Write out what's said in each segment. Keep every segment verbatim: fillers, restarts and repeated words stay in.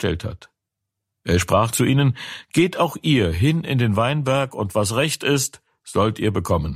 gestellt hat. Er sprach zu ihnen: Geht auch ihr hin in den Weinberg, und was recht ist, sollt ihr bekommen.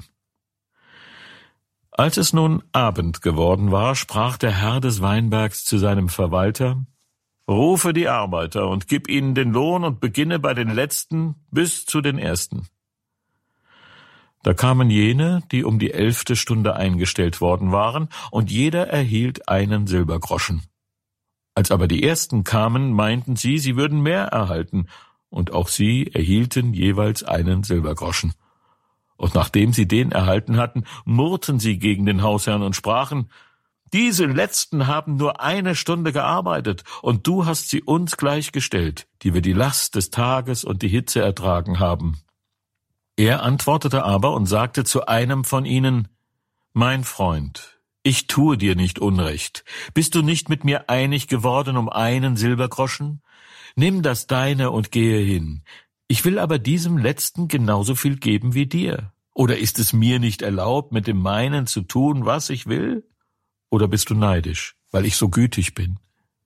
Als es nun Abend geworden war, sprach der Herr des Weinbergs zu seinem Verwalter: Rufe die Arbeiter und gib ihnen den Lohn und beginne bei den Letzten bis zu den Ersten. Da kamen jene, die um die elfte Stunde eingestellt worden waren, und jeder erhielt einen Silbergroschen. Als aber die Ersten kamen, meinten sie, sie würden mehr erhalten, und auch sie erhielten jeweils einen Silbergroschen. Und nachdem sie den erhalten hatten, murrten sie gegen den Hausherrn und sprachen: Diese Letzten haben nur eine Stunde gearbeitet, und du hast sie uns gleichgestellt, die wir die Last des Tages und die Hitze ertragen haben. Er antwortete aber und sagte zu einem von ihnen: Mein Freund, ich tue dir nicht Unrecht. Bist du nicht mit mir einig geworden um einen Silbergroschen? Nimm das deine und gehe hin. Ich will aber diesem Letzten genauso viel geben wie dir. Oder ist es mir nicht erlaubt, mit dem meinen zu tun, was ich will? Oder bist du neidisch, weil ich so gütig bin?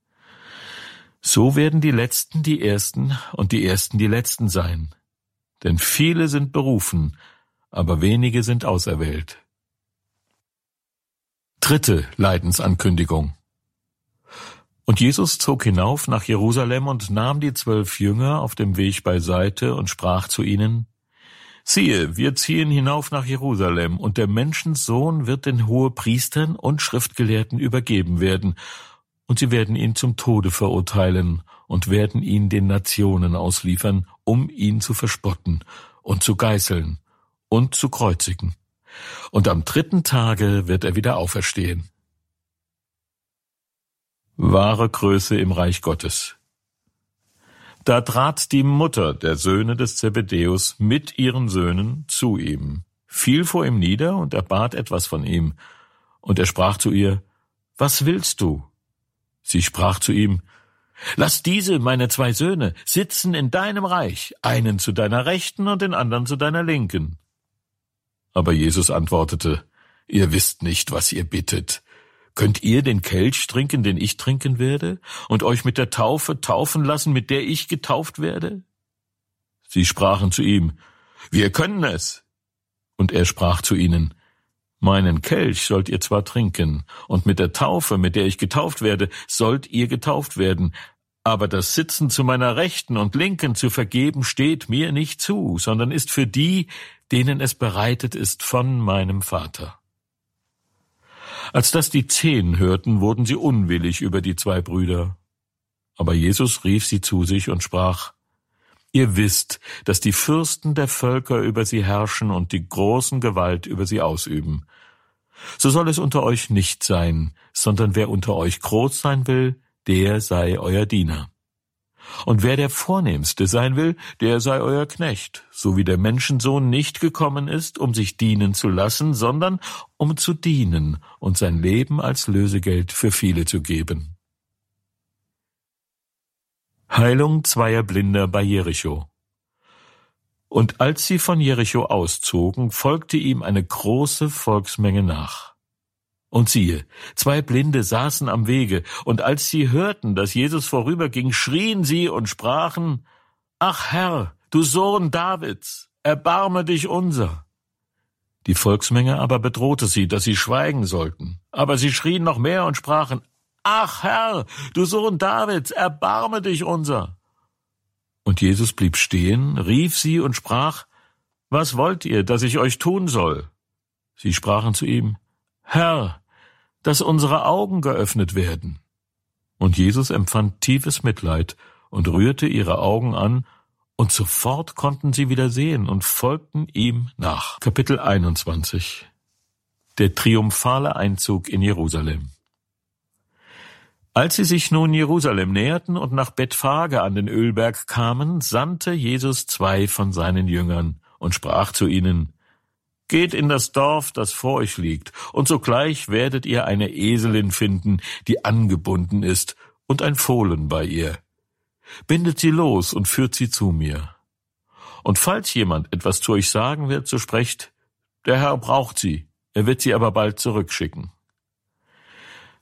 So werden die Letzten die Ersten und die Ersten die Letzten sein. Denn viele sind berufen, aber wenige sind auserwählt. Dritte Leidensankündigung. Und Jesus zog hinauf nach Jerusalem und nahm die zwölf Jünger auf dem Weg beiseite und sprach zu ihnen: Siehe, wir ziehen hinauf nach Jerusalem, und der Menschensohn wird den Hohepriestern und Schriftgelehrten übergeben werden, und sie werden ihn zum Tode verurteilen und werden ihn den Nationen ausliefern, um ihn zu verspotten und zu geißeln und zu kreuzigen. Und am dritten Tage wird er wieder auferstehen. Wahre Größe im Reich Gottes. Da trat die Mutter der Söhne des Zebedäus mit ihren Söhnen zu ihm, fiel vor ihm nieder und erbat etwas von ihm. Und er sprach zu ihr: Was willst du? Sie sprach zu ihm: Lass diese, meine zwei Söhne, sitzen in deinem Reich, einen zu deiner Rechten und den anderen zu deiner Linken. Aber Jesus antwortete: Ihr wisst nicht, was ihr bittet. Könnt ihr den Kelch trinken, den ich trinken werde, und euch mit der Taufe taufen lassen, mit der ich getauft werde? Sie sprachen zu ihm: Wir können es. Und er sprach zu ihnen: Meinen Kelch sollt ihr zwar trinken, und mit der Taufe, mit der ich getauft werde, sollt ihr getauft werden, aber das Sitzen zu meiner Rechten und Linken zu vergeben steht mir nicht zu, sondern ist für die, denen es bereitet ist von meinem Vater. Als das die Zehn hörten, wurden sie unwillig über die zwei Brüder. Aber Jesus rief sie zu sich und sprach: Ihr wisst, dass die Fürsten der Völker über sie herrschen und die großen Gewalt über sie ausüben. So soll es unter euch nicht sein, sondern wer unter euch groß sein will, der sei euer Diener. Und wer der Vornehmste sein will, der sei euer Knecht, so wie der Menschensohn nicht gekommen ist, um sich dienen zu lassen, sondern um zu dienen und sein Leben als Lösegeld für viele zu geben. Heilung zweier Blinder bei Jericho. Und als sie von Jericho auszogen, folgte ihm eine große Volksmenge nach. Und siehe, zwei Blinde saßen am Wege, und als sie hörten, dass Jesus vorüberging, schrien sie und sprachen: Ach Herr, du Sohn Davids, erbarme dich unser. Die Volksmenge aber bedrohte sie, dass sie schweigen sollten. Aber sie schrien noch mehr und sprachen: Ach Herr, du Sohn Davids, erbarme dich unser. Und Jesus blieb stehen, rief sie und sprach: Was wollt ihr, dass ich euch tun soll? Sie sprachen zu ihm: Herr, dass unsere Augen geöffnet werden. Und Jesus empfand tiefes Mitleid und rührte ihre Augen an, und sofort konnten sie wieder sehen und folgten ihm nach. Kapitel einundzwanzig. Der triumphale Einzug in Jerusalem. Als sie sich nun Jerusalem näherten und nach Bethphage an den Ölberg kamen, sandte Jesus zwei von seinen Jüngern und sprach zu ihnen: Geht in das Dorf, das vor euch liegt, und sogleich werdet ihr eine Eselin finden, die angebunden ist, und ein Fohlen bei ihr. Bindet sie los und führt sie zu mir. Und falls jemand etwas zu euch sagen wird, so sprecht: Der Herr braucht sie, er wird sie aber bald zurückschicken.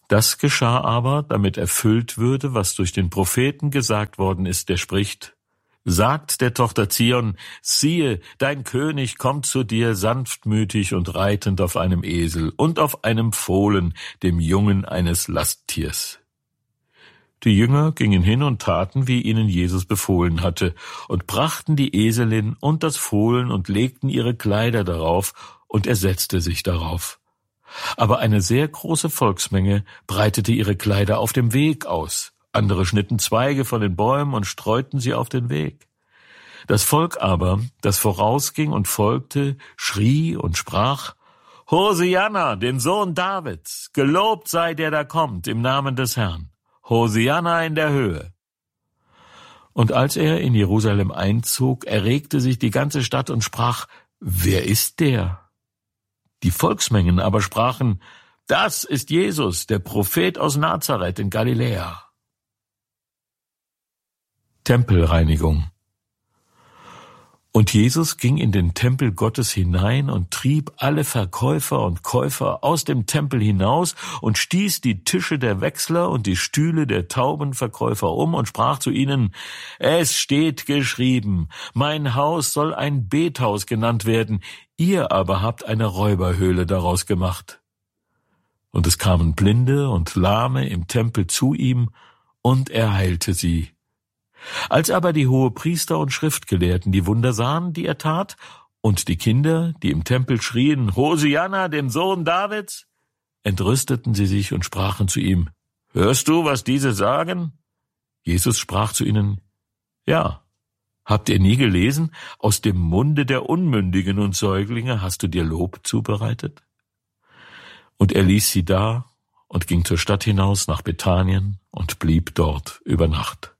Das geschah aber, damit erfüllt würde, was durch den Propheten gesagt worden ist, der spricht: Sagt der Tochter Zion, siehe, dein König kommt zu dir sanftmütig und reitend auf einem Esel und auf einem Fohlen, dem Jungen eines Lasttiers. Die Jünger gingen hin und taten, wie ihnen Jesus befohlen hatte, und brachten die Eselin und das Fohlen und legten ihre Kleider darauf, und er setzte sich darauf. Aber eine sehr große Volksmenge breitete ihre Kleider auf dem Weg aus. Andere schnitten Zweige von den Bäumen und streuten sie auf den Weg. Das Volk aber, das vorausging und folgte, schrie und sprach: Hosianna, dem Sohn Davids, gelobt sei der da kommt im Namen des Herrn. Hosianna in der Höhe. Und als er in Jerusalem einzog, erregte sich die ganze Stadt und sprach: Wer ist der? Die Volksmengen aber sprachen: Das ist Jesus, der Prophet aus Nazareth in Galiläa. Tempelreinigung. Und Jesus ging in den Tempel Gottes hinein und trieb alle Verkäufer und Käufer aus dem Tempel hinaus und stieß die Tische der Wechsler und die Stühle der Taubenverkäufer um und sprach zu ihnen: Es steht geschrieben, mein Haus soll ein Bethaus genannt werden, ihr aber habt eine Räuberhöhle daraus gemacht. Und es kamen Blinde und Lahme im Tempel zu ihm, und er heilte sie. Als aber die Hohepriester und Schriftgelehrten die Wunder sahen, die er tat, und die Kinder, die im Tempel schrien: Hosianna, dem Sohn Davids, entrüsteten sie sich und sprachen zu ihm: Hörst du, was diese sagen? Jesus sprach zu ihnen: Ja. Habt ihr nie gelesen, aus dem Munde der Unmündigen und Säuglinge hast du dir Lob zubereitet? Und er ließ sie da und ging zur Stadt hinaus nach Bethanien und blieb dort über Nacht.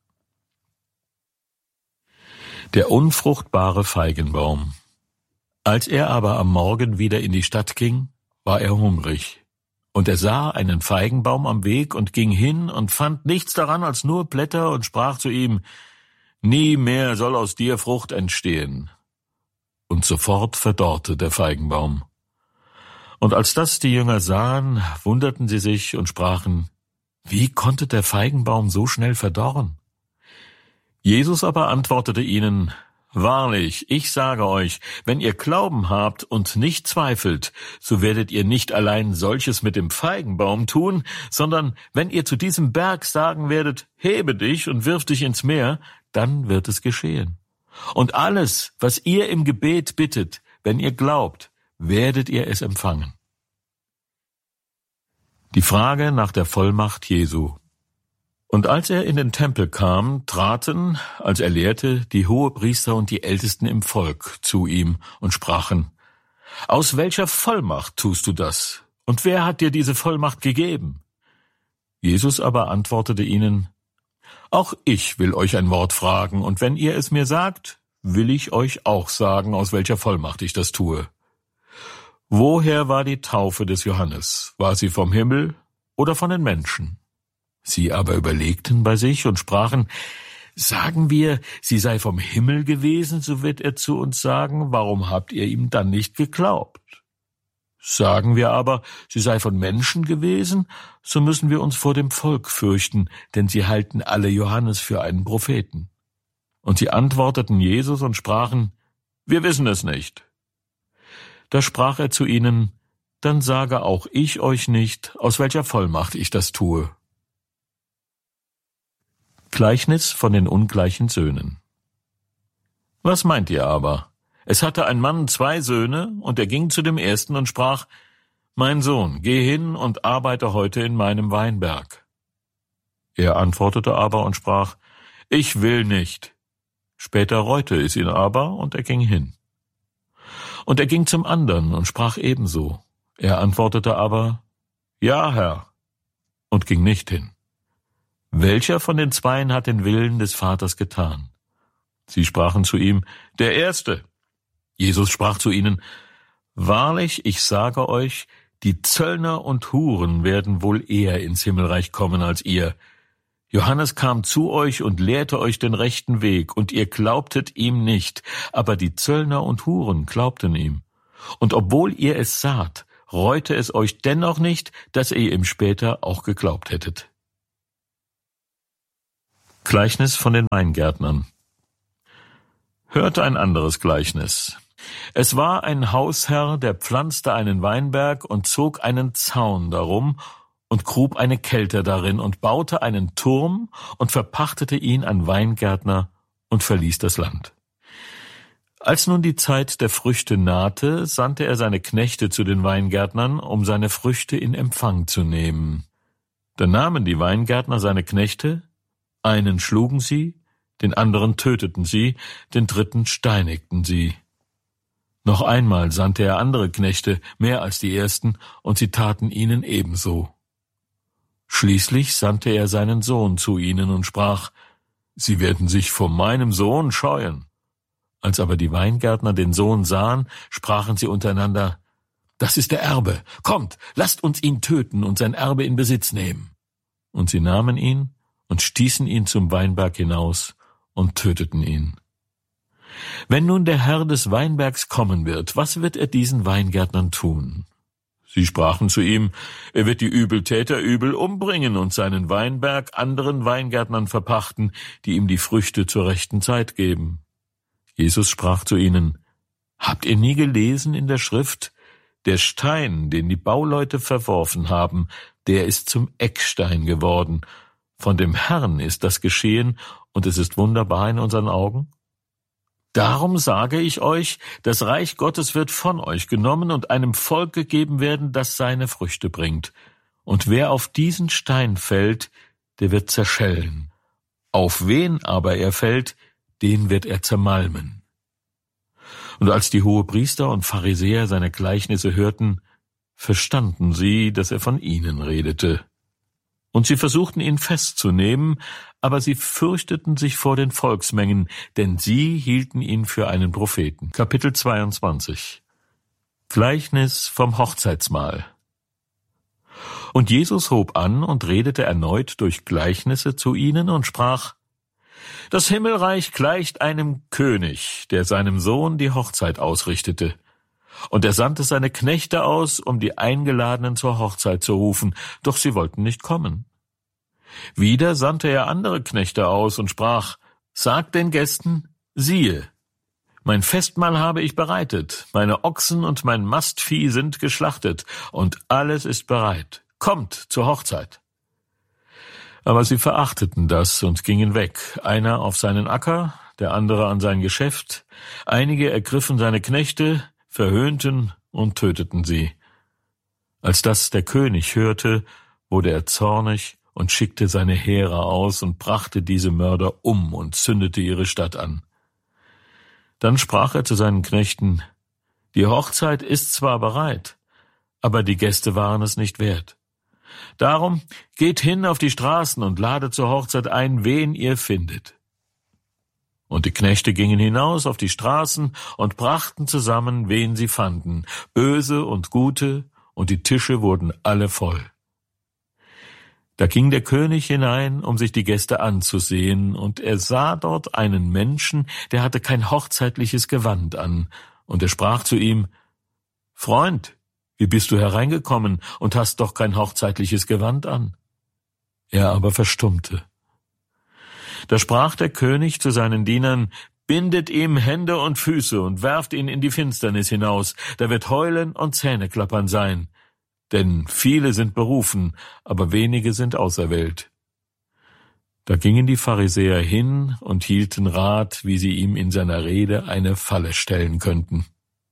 Der unfruchtbare Feigenbaum. Als er aber am Morgen wieder in die Stadt ging, war er hungrig. Und er sah einen Feigenbaum am Weg und ging hin und fand nichts daran als nur Blätter und sprach zu ihm: Nie mehr soll aus dir Frucht entstehen. Und sofort verdorrte der Feigenbaum. Und als das die Jünger sahen, wunderten sie sich und sprachen: Wie konnte der Feigenbaum so schnell verdorren? Jesus aber antwortete ihnen: Wahrlich, ich sage euch, wenn ihr Glauben habt und nicht zweifelt, so werdet ihr nicht allein solches mit dem Feigenbaum tun, sondern wenn ihr zu diesem Berg sagen werdet: Hebe dich und wirf dich ins Meer, dann wird es geschehen. Und alles, was ihr im Gebet bittet, wenn ihr glaubt, werdet ihr es empfangen. Die Frage nach der Vollmacht Jesu. Und als er in den Tempel kam, traten, als er lehrte, die Hohepriester und die Ältesten im Volk zu ihm und sprachen: Aus welcher Vollmacht tust du das? Und wer hat dir diese Vollmacht gegeben? Jesus aber antwortete ihnen: Auch ich will euch ein Wort fragen, und wenn ihr es mir sagt, will ich euch auch sagen, aus welcher Vollmacht ich das tue. Woher war die Taufe des Johannes? War sie vom Himmel oder von den Menschen? Sie aber überlegten bei sich und sprachen: Sagen wir, sie sei vom Himmel gewesen, so wird er zu uns sagen: Warum habt ihr ihm dann nicht geglaubt? Sagen wir aber, sie sei von Menschen gewesen, so müssen wir uns vor dem Volk fürchten, denn sie halten alle Johannes für einen Propheten. Und sie antworteten Jesus und sprachen: Wir wissen es nicht. Da sprach er zu ihnen: Dann sage auch ich euch nicht, aus welcher Vollmacht ich das tue. Gleichnis von den ungleichen Söhnen. Was meint ihr aber? Es hatte ein Mann zwei Söhne, und er ging zu dem ersten und sprach: Mein Sohn, geh hin und arbeite heute in meinem Weinberg. Er antwortete aber und sprach: Ich will nicht. Später reute es ihn aber, und er ging hin. Und er ging zum anderen und sprach ebenso. Er antwortete aber: Ja, Herr, und ging nicht hin. Welcher von den Zweien hat den Willen des Vaters getan? Sie sprachen zu ihm: Der Erste. Jesus sprach zu ihnen: Wahrlich, ich sage euch, die Zöllner und Huren werden wohl eher ins Himmelreich kommen als ihr. Johannes kam zu euch und lehrte euch den rechten Weg, und ihr glaubtet ihm nicht, aber die Zöllner und Huren glaubten ihm. Und obwohl ihr es saht, reute es euch dennoch nicht, dass ihr ihm später auch geglaubt hättet. Gleichnis von den Weingärtnern. Hört ein anderes Gleichnis. Es war ein Hausherr, der pflanzte einen Weinberg und zog einen Zaun darum und grub eine Kelter darin und baute einen Turm und verpachtete ihn an Weingärtner und verließ das Land. Als nun die Zeit der Früchte nahte, sandte er seine Knechte zu den Weingärtnern, um seine Früchte in Empfang zu nehmen. Da nahmen die Weingärtner seine Knechte, einen schlugen sie, den anderen töteten sie, den dritten steinigten sie. Noch einmal sandte er andere Knechte, mehr als die ersten, und sie taten ihnen ebenso. Schließlich sandte er seinen Sohn zu ihnen und sprach, »Sie werden sich vor meinem Sohn scheuen.« Als aber die Weingärtner den Sohn sahen, sprachen sie untereinander, »Das ist der Erbe, kommt, lasst uns ihn töten und sein Erbe in Besitz nehmen.« Und sie nahmen ihn und stießen ihn zum Weinberg hinaus und töteten ihn. Wenn nun der Herr des Weinbergs kommen wird, was wird er diesen Weingärtnern tun? Sie sprachen zu ihm, er wird die Übeltäter übel umbringen und seinen Weinberg anderen Weingärtnern verpachten, die ihm die Früchte zur rechten Zeit geben. Jesus sprach zu ihnen, »Habt ihr nie gelesen in der Schrift, der Stein, den die Bauleute verworfen haben, der ist zum Eckstein geworden. Von dem Herrn ist das geschehen, und es ist wunderbar in unseren Augen? Darum sage ich euch, das Reich Gottes wird von euch genommen und einem Volk gegeben werden, das seine Früchte bringt. Und wer auf diesen Stein fällt, der wird zerschellen. Auf wen aber er fällt, den wird er zermalmen.« Und als die Hohepriester und Pharisäer seine Gleichnisse hörten, verstanden sie, dass er von ihnen redete. Und sie versuchten ihn festzunehmen, aber sie fürchteten sich vor den Volksmengen, denn sie hielten ihn für einen Propheten. Kapitel zweiundzwanzig. Gleichnis vom Hochzeitsmahl. Und Jesus hob an und redete erneut durch Gleichnisse zu ihnen und sprach, »Das Himmelreich gleicht einem König, der seinem Sohn die Hochzeit ausrichtete. Und er sandte seine Knechte aus, um die Eingeladenen zur Hochzeit zu rufen, doch sie wollten nicht kommen. Wieder sandte er andere Knechte aus und sprach, »Sagt den Gästen, siehe, mein Festmahl habe ich bereitet, meine Ochsen und mein Mastvieh sind geschlachtet, und alles ist bereit. Kommt zur Hochzeit.« Aber sie verachteten das und gingen weg, einer auf seinen Acker, der andere an sein Geschäft. Einige ergriffen seine Knechte, verhöhnten und töteten sie. Als das der König hörte, wurde er zornig und schickte seine Heere aus und brachte diese Mörder um und zündete ihre Stadt an. Dann sprach er zu seinen Knechten, »Die Hochzeit ist zwar bereit, aber die Gäste waren es nicht wert. Darum geht hin auf die Straßen und ladet zur Hochzeit ein, wen ihr findet.« Und die Knechte gingen hinaus auf die Straßen und brachten zusammen, wen sie fanden, Böse und Gute, und die Tische wurden alle voll. Da ging der König hinein, um sich die Gäste anzusehen, und er sah dort einen Menschen, der hatte kein hochzeitliches Gewand an, und er sprach zu ihm, »Freund, wie bist du hereingekommen und hast doch kein hochzeitliches Gewand an?« Er aber verstummte. Da sprach der König zu seinen Dienern, »Bindet ihm Hände und Füße und werft ihn in die Finsternis hinaus, da wird Heulen und Zähneklappern sein. Denn viele sind berufen, aber wenige sind auserwählt.« Da gingen die Pharisäer hin und hielten Rat, wie sie ihm in seiner Rede eine Falle stellen könnten.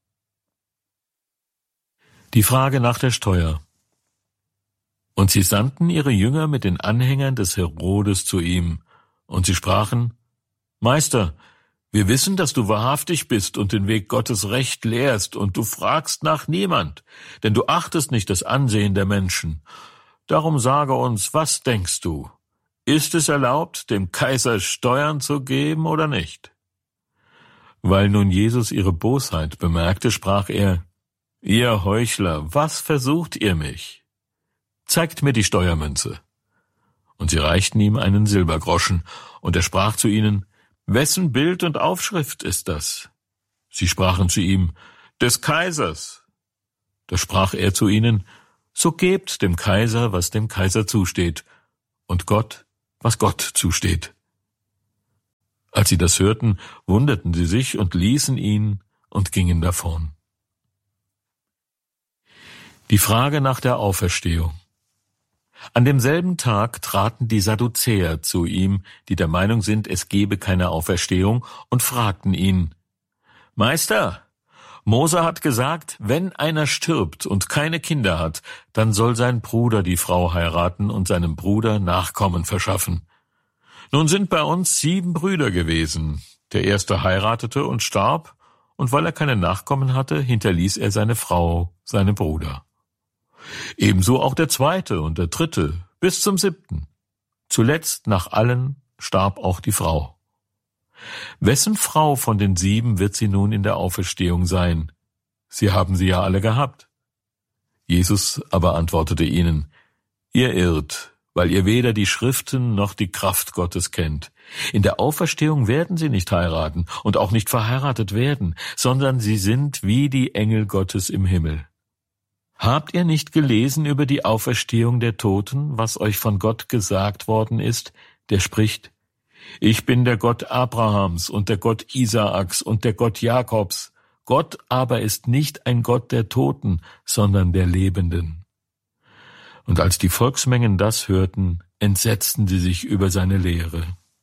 Die Frage nach der Steuer. Und sie sandten ihre Jünger mit den Anhängern des Herodes zu ihm, und sie sprachen, »Meister, wir wissen, dass du wahrhaftig bist und den Weg Gottes recht lehrst, und du fragst nach niemand, denn du achtest nicht das Ansehen der Menschen. Darum sage uns, was denkst du? Ist es erlaubt, dem Kaiser Steuern zu geben oder nicht?« Weil nun Jesus ihre Bosheit bemerkte, sprach er, »Ihr Heuchler, was versucht ihr mich? Zeigt mir die Steuermünze.« Und sie reichten ihm einen Silbergroschen, und er sprach zu ihnen, »Wessen Bild und Aufschrift ist das?« Sie sprachen zu ihm, »Des Kaisers.« Da sprach er zu ihnen: So gebt dem Kaiser, was dem Kaiser zusteht, und Gott, was Gott zusteht. Als sie das hörten, wunderten sie sich und ließen ihn und gingen davon. Die Frage nach der Auferstehung. An demselben Tag traten die Sadduzäer zu ihm, die der Meinung sind, es gebe keine Auferstehung, und fragten ihn: Meister, Mose hat gesagt, wenn einer stirbt und keine Kinder hat, dann soll sein Bruder die Frau heiraten und seinem Bruder Nachkommen verschaffen. Nun sind bei uns sieben Brüder gewesen. Der erste heiratete und starb, und weil er keine Nachkommen hatte, hinterließ er seine Frau, seinem Bruder. Ebenso auch der zweite und der dritte, bis zum siebten. Zuletzt nach allen starb auch die Frau. Wessen Frau von den sieben wird sie nun in der Auferstehung sein? Sie haben sie ja alle gehabt. Jesus aber antwortete ihnen: Ihr irrt, weil ihr weder die Schriften noch die Kraft Gottes kennt. In der Auferstehung werden sie nicht heiraten und auch nicht verheiratet werden, sondern sie sind wie die Engel Gottes im Himmel. Habt ihr nicht gelesen über die Auferstehung der Toten, was euch von Gott gesagt worden ist, der spricht: Ich bin der Gott Abrahams und der Gott Isaaks und der Gott Jakobs. Gott aber ist nicht ein Gott der Toten, sondern der Lebenden. Und als die Volksmengen das hörten, entsetzten sie sich über seine Lehre.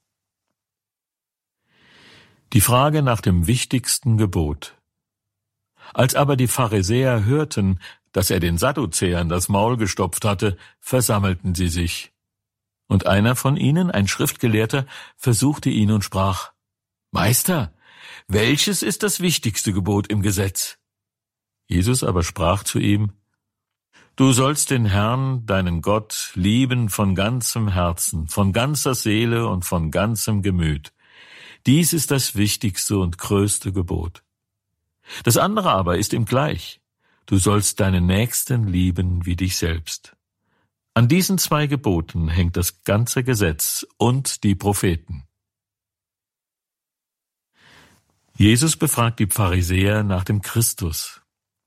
Die Frage nach dem wichtigsten Gebot. Als aber die Pharisäer hörten, dass er den Sadduzäern das Maul gestopft hatte, versammelten sie sich. Und einer von ihnen, ein Schriftgelehrter, versuchte ihn und sprach: Meister, welches ist das wichtigste Gebot im Gesetz? Jesus aber sprach zu ihm: Du sollst den Herrn, deinen Gott, lieben von ganzem Herzen, von ganzer Seele und von ganzem Gemüt. Dies ist das wichtigste und größte Gebot. Das andere aber ist ihm gleich: Du sollst deinen Nächsten lieben wie dich selbst. An diesen zwei Geboten hängt das ganze Gesetz und die Propheten. Jesus befragt die Pharisäer nach dem Christus.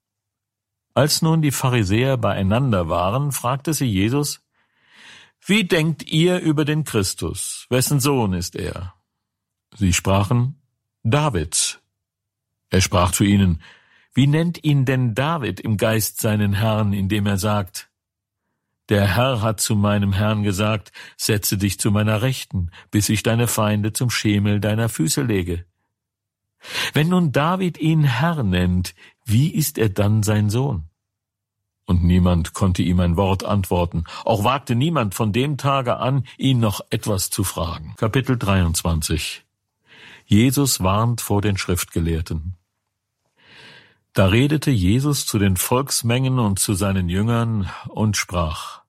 Als nun die Pharisäer beieinander waren, fragte sie Jesus: Wie denkt ihr über den Christus? Wessen Sohn ist er? Sie sprachen: Davids. Er sprach zu ihnen: Wie nennt ihn denn David im Geist seinen Herrn, indem er sagt: Der Herr hat zu meinem Herrn gesagt, setze dich zu meiner Rechten, bis ich deine Feinde zum Schemel deiner Füße lege. Wenn nun David ihn Herr nennt, wie ist er dann sein Sohn? Und niemand konnte ihm ein Wort antworten, auch wagte niemand von dem Tage an, ihn noch etwas zu fragen. Kapitel dreiundzwanzig. Jesus warnt vor den Schriftgelehrten. Da redete Jesus zu den Volksmengen und zu seinen Jüngern und sprach: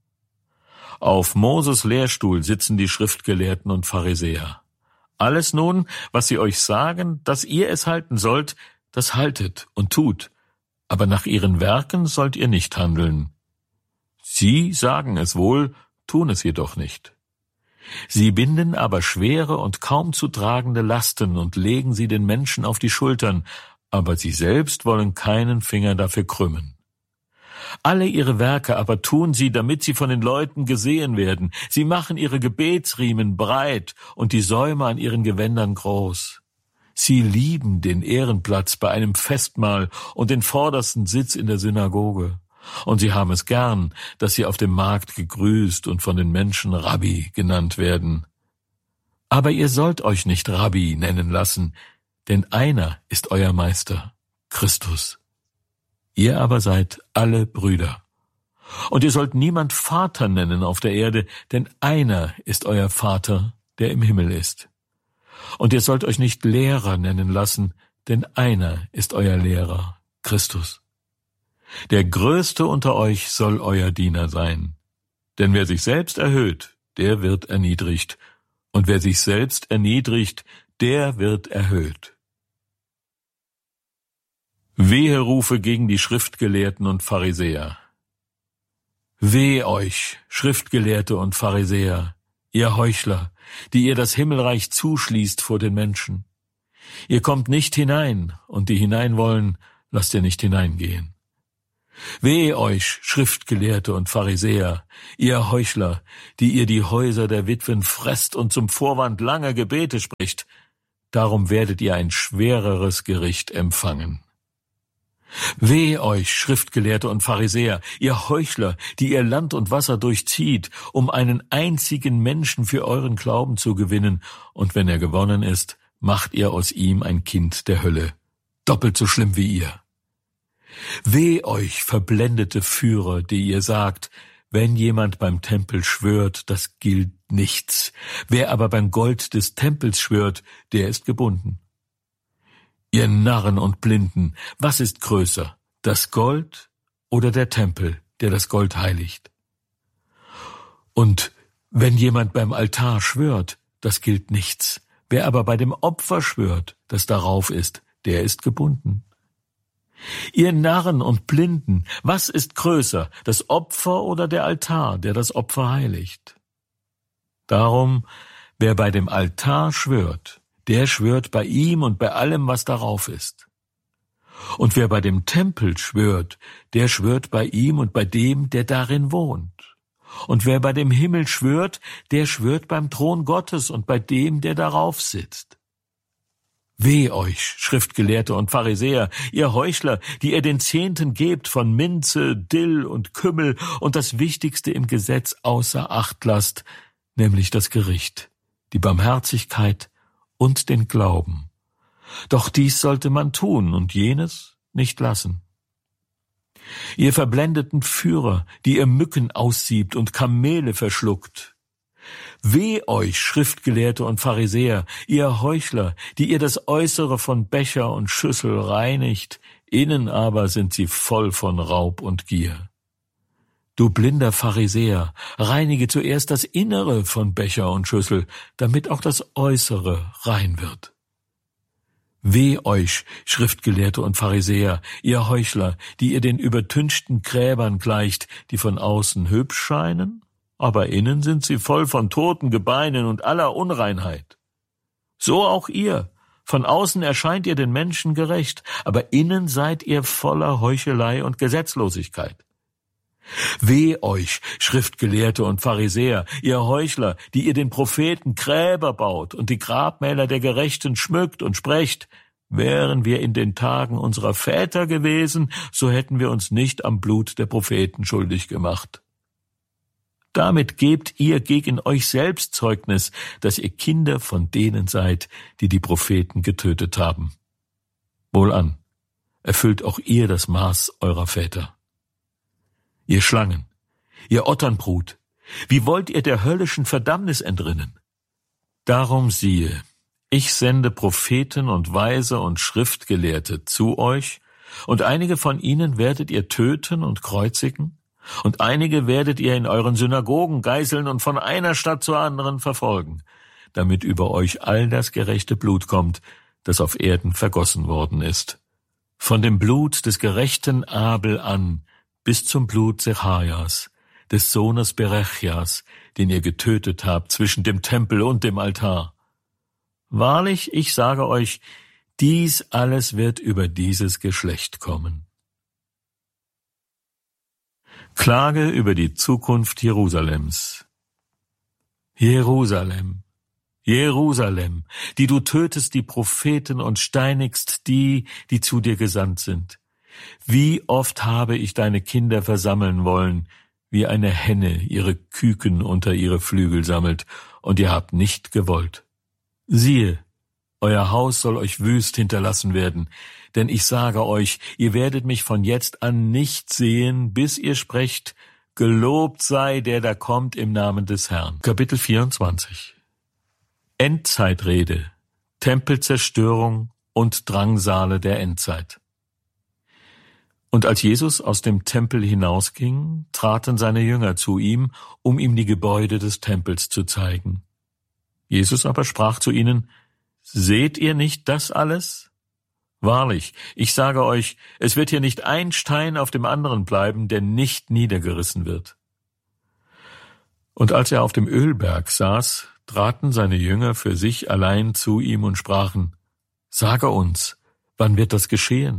Auf Moses Lehrstuhl sitzen die Schriftgelehrten und Pharisäer. Alles nun, was sie euch sagen, dass ihr es halten sollt, das haltet und tut, aber nach ihren Werken sollt ihr nicht handeln. Sie sagen es wohl, tun es jedoch nicht. Sie binden aber schwere und kaum zu tragende Lasten und legen sie den Menschen auf die Schultern, aber sie selbst wollen keinen Finger dafür krümmen. Alle ihre Werke aber tun sie, damit sie von den Leuten gesehen werden. Sie machen ihre Gebetsriemen breit und die Säume an ihren Gewändern groß. Sie lieben den Ehrenplatz bei einem Festmahl und den vordersten Sitz in der Synagoge. Und sie haben es gern, dass sie auf dem Markt gegrüßt und von den Menschen Rabbi genannt werden. Aber ihr sollt euch nicht Rabbi nennen lassen, denn einer ist euer Meister, Christus. Ihr aber seid alle Brüder. Und ihr sollt niemand Vater nennen auf der Erde, denn einer ist euer Vater, der im Himmel ist. Und ihr sollt euch nicht Lehrer nennen lassen, denn einer ist euer Lehrer, Christus. Der Größte unter euch soll euer Diener sein. Denn wer sich selbst erhöht, der wird erniedrigt. Und wer sich selbst erniedrigt, der wird erhöht. Weherufe gegen die Schriftgelehrten und Pharisäer. Weh euch, Schriftgelehrte und Pharisäer, ihr Heuchler, die ihr das Himmelreich zuschließt vor den Menschen. Ihr kommt nicht hinein, und die hinein wollen, lasst ihr nicht hineingehen. Wehe euch, Schriftgelehrte und Pharisäer, ihr Heuchler, die ihr die Häuser der Witwen fresst und zum Vorwand langer Gebete spricht, darum werdet ihr ein schwereres Gericht empfangen. Wehe euch, Schriftgelehrte und Pharisäer, ihr Heuchler, die ihr Land und Wasser durchzieht, um einen einzigen Menschen für euren Glauben zu gewinnen, und wenn er gewonnen ist, macht ihr aus ihm ein Kind der Hölle, doppelt so schlimm wie ihr. Weh euch, verblendete Führer, die ihr sagt, wenn jemand beim Tempel schwört, das gilt nichts. Wer aber beim Gold des Tempels schwört, der ist gebunden. Ihr Narren und Blinden, was ist größer, das Gold oder der Tempel, der das Gold heiligt? Und wenn jemand beim Altar schwört, das gilt nichts. Wer aber bei dem Opfer schwört, das darauf ist, der ist gebunden. Ihr Narren und Blinden, was ist größer, das Opfer oder der Altar, der das Opfer heiligt? Darum, wer bei dem Altar schwört, der schwört bei ihm und bei allem, was darauf ist. Und wer bei dem Tempel schwört, der schwört bei ihm und bei dem, der darin wohnt. Und wer bei dem Himmel schwört, der schwört beim Thron Gottes und bei dem, der darauf sitzt. Weh euch, Schriftgelehrte und Pharisäer, ihr Heuchler, die ihr den Zehnten gebt von Minze, Dill und Kümmel und das Wichtigste im Gesetz außer Acht lasst, nämlich das Gericht, die Barmherzigkeit und den Glauben. Doch dies sollte man tun und jenes nicht lassen. Ihr verblendeten Führer, die ihr Mücken aussiebt und Kamele verschluckt. Weh euch, Schriftgelehrte und Pharisäer, ihr Heuchler, die ihr das Äußere von Becher und Schüssel reinigt, innen aber sind sie voll von Raub und Gier. Du blinder Pharisäer, reinige zuerst das Innere von Becher und Schüssel, damit auch das Äußere rein wird. Weh euch, Schriftgelehrte und Pharisäer, ihr Heuchler, die ihr den übertünchten Gräbern gleicht, die von außen hübsch scheinen, aber innen sind sie voll von toten Gebeinen und aller Unreinheit. So auch ihr, von außen erscheint ihr den Menschen gerecht, aber innen seid ihr voller Heuchelei und Gesetzlosigkeit. Weh euch, Schriftgelehrte und Pharisäer, ihr Heuchler, die ihr den Propheten Gräber baut und die Grabmäler der Gerechten schmückt und sprecht, wären wir in den Tagen unserer Väter gewesen, so hätten wir uns nicht am Blut der Propheten schuldig gemacht. Damit gebt ihr gegen euch selbst Zeugnis, dass ihr Kinder von denen seid, die die Propheten getötet haben. Wohlan, erfüllt auch ihr das Maß eurer Väter. Ihr Schlangen, ihr Otternbrut, wie wollt ihr der höllischen Verdammnis entrinnen? Darum siehe, ich sende Propheten und Weise und Schriftgelehrte zu euch, und einige von ihnen werdet ihr töten und kreuzigen, und einige werdet ihr in euren Synagogen geißeln und von einer Stadt zur anderen verfolgen, damit über euch all das gerechte Blut kommt, das auf Erden vergossen worden ist. Von dem Blut des gerechten Abel an bis zum Blut Sechajas, des Sohnes Berechias, den ihr getötet habt zwischen dem Tempel und dem Altar. Wahrlich, ich sage euch, dies alles wird über dieses Geschlecht kommen. Klage über die Zukunft Jerusalems. Jerusalem, Jerusalem, die du tötest die Propheten und steinigst die, die zu dir gesandt sind. Wie oft habe ich deine Kinder versammeln wollen, wie eine Henne ihre Küken unter ihre Flügel sammelt, und ihr habt nicht gewollt. Siehe, euer Haus soll euch wüst hinterlassen werden, denn ich sage euch, ihr werdet mich von jetzt an nicht sehen, bis ihr sprecht, gelobt sei der da kommt im Namen des Herrn. Kapitel vierundzwanzig. Endzeitrede, Tempelzerstörung und Drangsale der Endzeit. Und als Jesus aus dem Tempel hinausging, traten seine Jünger zu ihm, um ihm die Gebäude des Tempels zu zeigen. Jesus aber sprach zu ihnen, seht ihr nicht das alles? Wahrlich, ich sage euch, es wird hier nicht ein Stein auf dem anderen bleiben, der nicht niedergerissen wird. Und als er auf dem Ölberg saß, traten seine Jünger für sich allein zu ihm und sprachen, sage uns, wann wird das geschehen?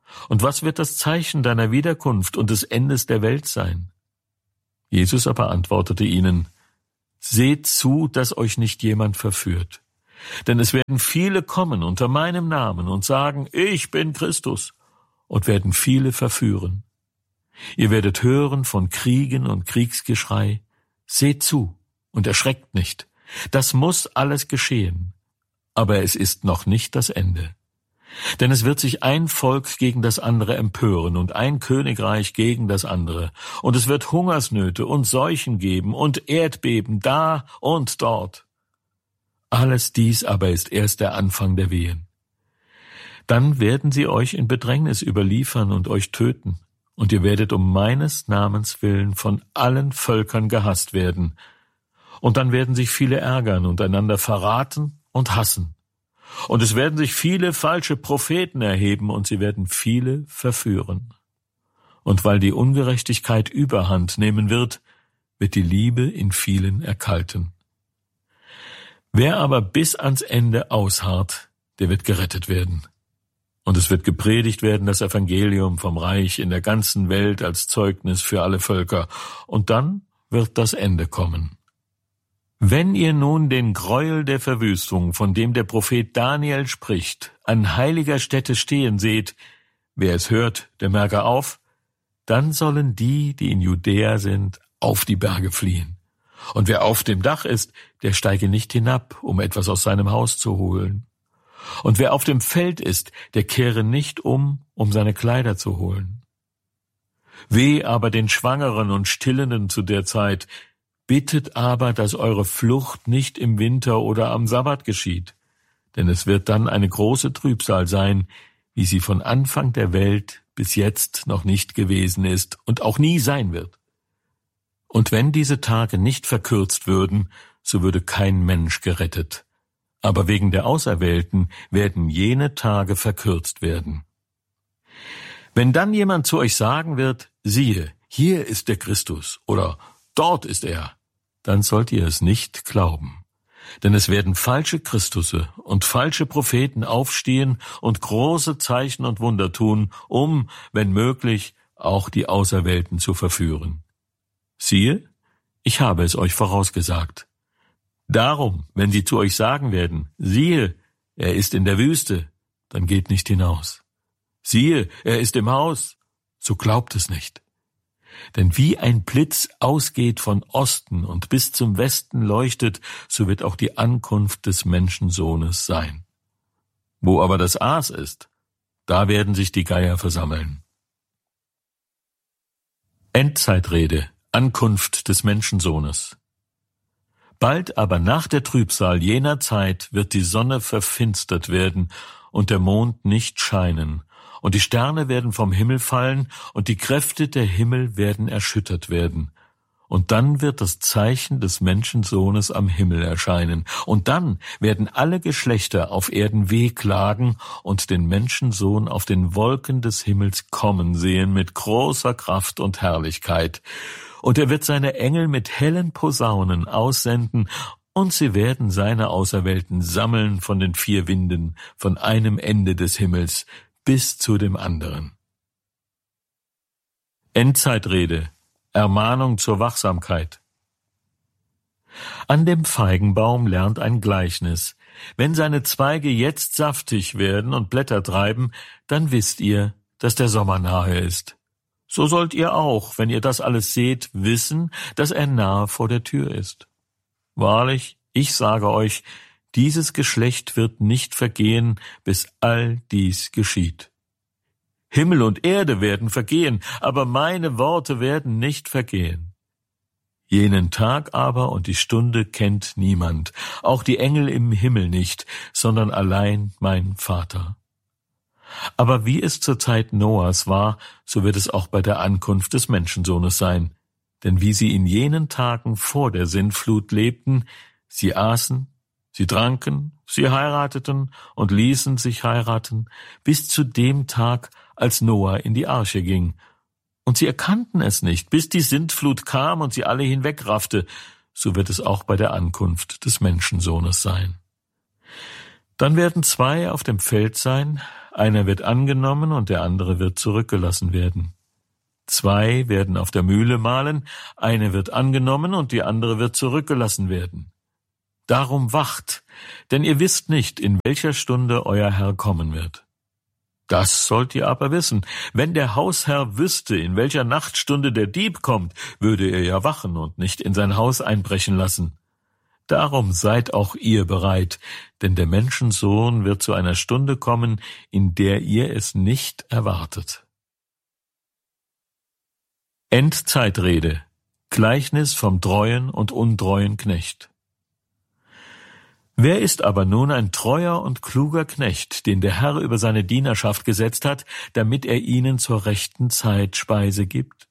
Und was wird das Zeichen deiner Wiederkunft und des Endes der Welt sein? Jesus aber antwortete ihnen, seht zu, dass euch nicht jemand verführt. Denn es werden viele kommen unter meinem Namen und sagen, ich bin Christus, und werden viele verführen. Ihr werdet hören von Kriegen und Kriegsgeschrei. Seht zu und erschreckt nicht. Das muss alles geschehen. Aber es ist noch nicht das Ende. Denn es wird sich ein Volk gegen das andere empören und ein Königreich gegen das andere. Und es wird Hungersnöte und Seuchen geben und Erdbeben da und dort. Alles dies aber ist erst der Anfang der Wehen. Dann werden sie euch in Bedrängnis überliefern und euch töten. Und ihr werdet um meines Namens willen von allen Völkern gehasst werden. Und dann werden sich viele ärgern und einander verraten und hassen. Und es werden sich viele falsche Propheten erheben und sie werden viele verführen. Und weil die Ungerechtigkeit Überhand nehmen wird, wird die Liebe in vielen erkalten. Wer aber bis ans Ende ausharrt, der wird gerettet werden. Und es wird gepredigt werden, das Evangelium vom Reich in der ganzen Welt als Zeugnis für alle Völker. Und dann wird das Ende kommen. Wenn ihr nun den Gräuel der Verwüstung, von dem der Prophet Daniel spricht, an heiliger Stätte stehen seht, wer es hört, der merke auf, dann sollen die, die in Judäa sind, auf die Berge fliehen. Und wer auf dem Dach ist, der steige nicht hinab, um etwas aus seinem Haus zu holen. Und wer auf dem Feld ist, der kehre nicht um, um seine Kleider zu holen. Weh aber den Schwangeren und Stillenden zu der Zeit, bittet aber, dass eure Flucht nicht im Winter oder am Sabbat geschieht, denn es wird dann eine große Trübsal sein, wie sie von Anfang der Welt bis jetzt noch nicht gewesen ist und auch nie sein wird. Und wenn diese Tage nicht verkürzt würden, so würde kein Mensch gerettet. Aber wegen der Auserwählten werden jene Tage verkürzt werden. Wenn dann jemand zu euch sagen wird, siehe, hier ist der Christus oder dort ist er, dann sollt ihr es nicht glauben. Denn es werden falsche Christusse und falsche Propheten aufstehen und große Zeichen und Wunder tun, um, wenn möglich, auch die Auserwählten zu verführen. Siehe, ich habe es euch vorausgesagt. Darum, wenn sie zu euch sagen werden, siehe, er ist in der Wüste, dann geht nicht hinaus. Siehe, er ist im Haus, so glaubt es nicht. Denn wie ein Blitz ausgeht von Osten und bis zum Westen leuchtet, so wird auch die Ankunft des Menschensohnes sein. Wo aber das Aas ist, da werden sich die Geier versammeln. Endzeitrede, Ankunft des Menschensohnes. Bald aber nach der Trübsal jener Zeit wird die Sonne verfinstert werden und der Mond nicht scheinen, und die Sterne werden vom Himmel fallen, und die Kräfte der Himmel werden erschüttert werden. Und dann wird das Zeichen des Menschensohnes am Himmel erscheinen. Und dann werden alle Geschlechter auf Erden wehklagen und den Menschensohn auf den Wolken des Himmels kommen sehen mit großer Kraft und Herrlichkeit. Und er wird seine Engel mit hellen Posaunen aussenden, und sie werden seine Auserwählten sammeln von den vier Winden, von einem Ende des Himmels bis zu dem anderen. Endzeitrede, Ermahnung zur Wachsamkeit. An dem Feigenbaum lernt ein Gleichnis. Wenn seine Zweige jetzt saftig werden und Blätter treiben, dann wisst ihr, dass der Sommer nahe ist. So sollt ihr auch, wenn ihr das alles seht, wissen, dass er nahe vor der Tür ist. Wahrlich, ich sage euch, dieses Geschlecht wird nicht vergehen, bis all dies geschieht. Himmel und Erde werden vergehen, aber meine Worte werden nicht vergehen. Jenen Tag aber und die Stunde kennt niemand, auch die Engel im Himmel nicht, sondern allein mein Vater. Aber wie es zur Zeit Noahs war, so wird es auch bei der Ankunft des Menschensohnes sein. Denn wie sie in jenen Tagen vor der Sintflut lebten, sie aßen, sie tranken, sie heirateten und ließen sich heiraten, bis zu dem Tag, als Noah in die Arche ging. Und sie erkannten es nicht, bis die Sintflut kam und sie alle hinwegraffte, so wird es auch bei der Ankunft des Menschensohnes sein. Dann werden zwei auf dem Feld sein, Einer wird angenommen und der andere wird zurückgelassen werden. Zwei werden auf der Mühle mahlen, eine wird angenommen und die andere wird zurückgelassen werden. Darum wacht, denn ihr wisst nicht, in welcher Stunde euer Herr kommen wird. Das sollt ihr aber wissen. Wenn der Hausherr wüsste, in welcher Nachtstunde der Dieb kommt, würde er ja wachen und nicht in sein Haus einbrechen lassen. Darum seid auch ihr bereit, denn der Menschensohn wird zu einer Stunde kommen, in der ihr es nicht erwartet. Endzeitrede, Gleichnis vom treuen und untreuen Knecht. Wer ist aber nun ein treuer und kluger Knecht, den der Herr über seine Dienerschaft gesetzt hat, damit er ihnen zur rechten Zeit Speise gibt?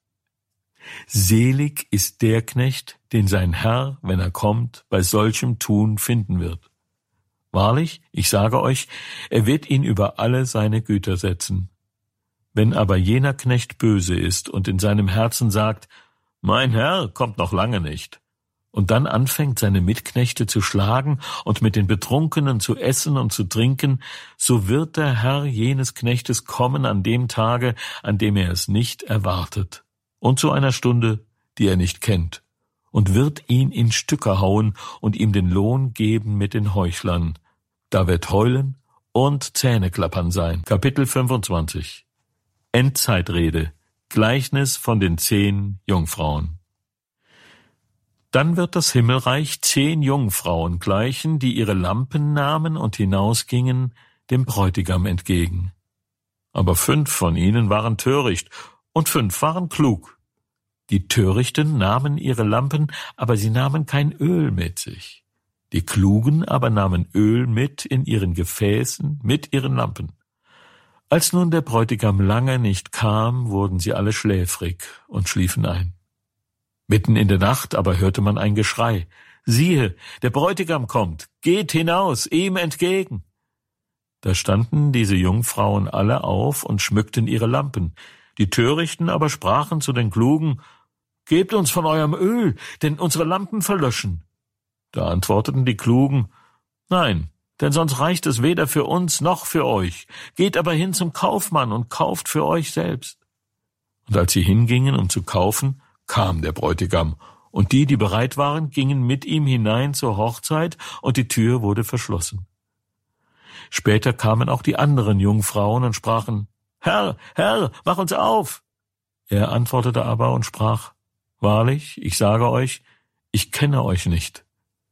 Selig ist der Knecht, den sein Herr, wenn er kommt, bei solchem Tun finden wird. Wahrlich, ich sage euch, er wird ihn über alle seine Güter setzen. Wenn aber jener Knecht böse ist und in seinem Herzen sagt, mein Herr kommt noch lange nicht, und dann anfängt, seine Mitknechte zu schlagen und mit den Betrunkenen zu essen und zu trinken, so wird der Herr jenes Knechtes kommen an dem Tage, an dem er es nicht erwartet, und zu einer Stunde, die er nicht kennt, und wird ihn in Stücke hauen und ihm den Lohn geben mit den Heuchlern. Da wird Heulen und Zähneklappern sein. Kapitel fünfundzwanzig. Endzeitrede, Gleichnis von den zehn Jungfrauen. Dann wird das Himmelreich zehn Jungfrauen gleichen, die ihre Lampen nahmen und hinausgingen dem Bräutigam entgegen. Aber fünf von ihnen waren töricht und fünf waren klug. Die Törichten nahmen ihre Lampen, aber sie nahmen kein Öl mit sich. Die Klugen aber nahmen Öl mit in ihren Gefäßen mit ihren Lampen. Als nun der Bräutigam lange nicht kam, wurden sie alle schläfrig und schliefen ein. Mitten in der Nacht aber hörte man ein Geschrei. Siehe, der Bräutigam kommt, geht hinaus, ihm entgegen. Da standen diese Jungfrauen alle auf und schmückten ihre Lampen. Die Törichten aber sprachen zu den Klugen, Gebt uns von eurem Öl, denn unsere Lampen verlöschen. Da antworteten die Klugen, Nein, denn sonst reicht es weder für uns noch für euch. Geht aber hin zum Kaufmann und kauft für euch selbst. Und als sie hingingen, um zu kaufen, kam der Bräutigam, und die, die bereit waren, gingen mit ihm hinein zur Hochzeit, und die Tür wurde verschlossen. Später kamen auch die anderen Jungfrauen und sprachen, Herr, Herr, mach uns auf! Er antwortete aber und sprach, Wahrlich, ich sage euch, ich kenne euch nicht.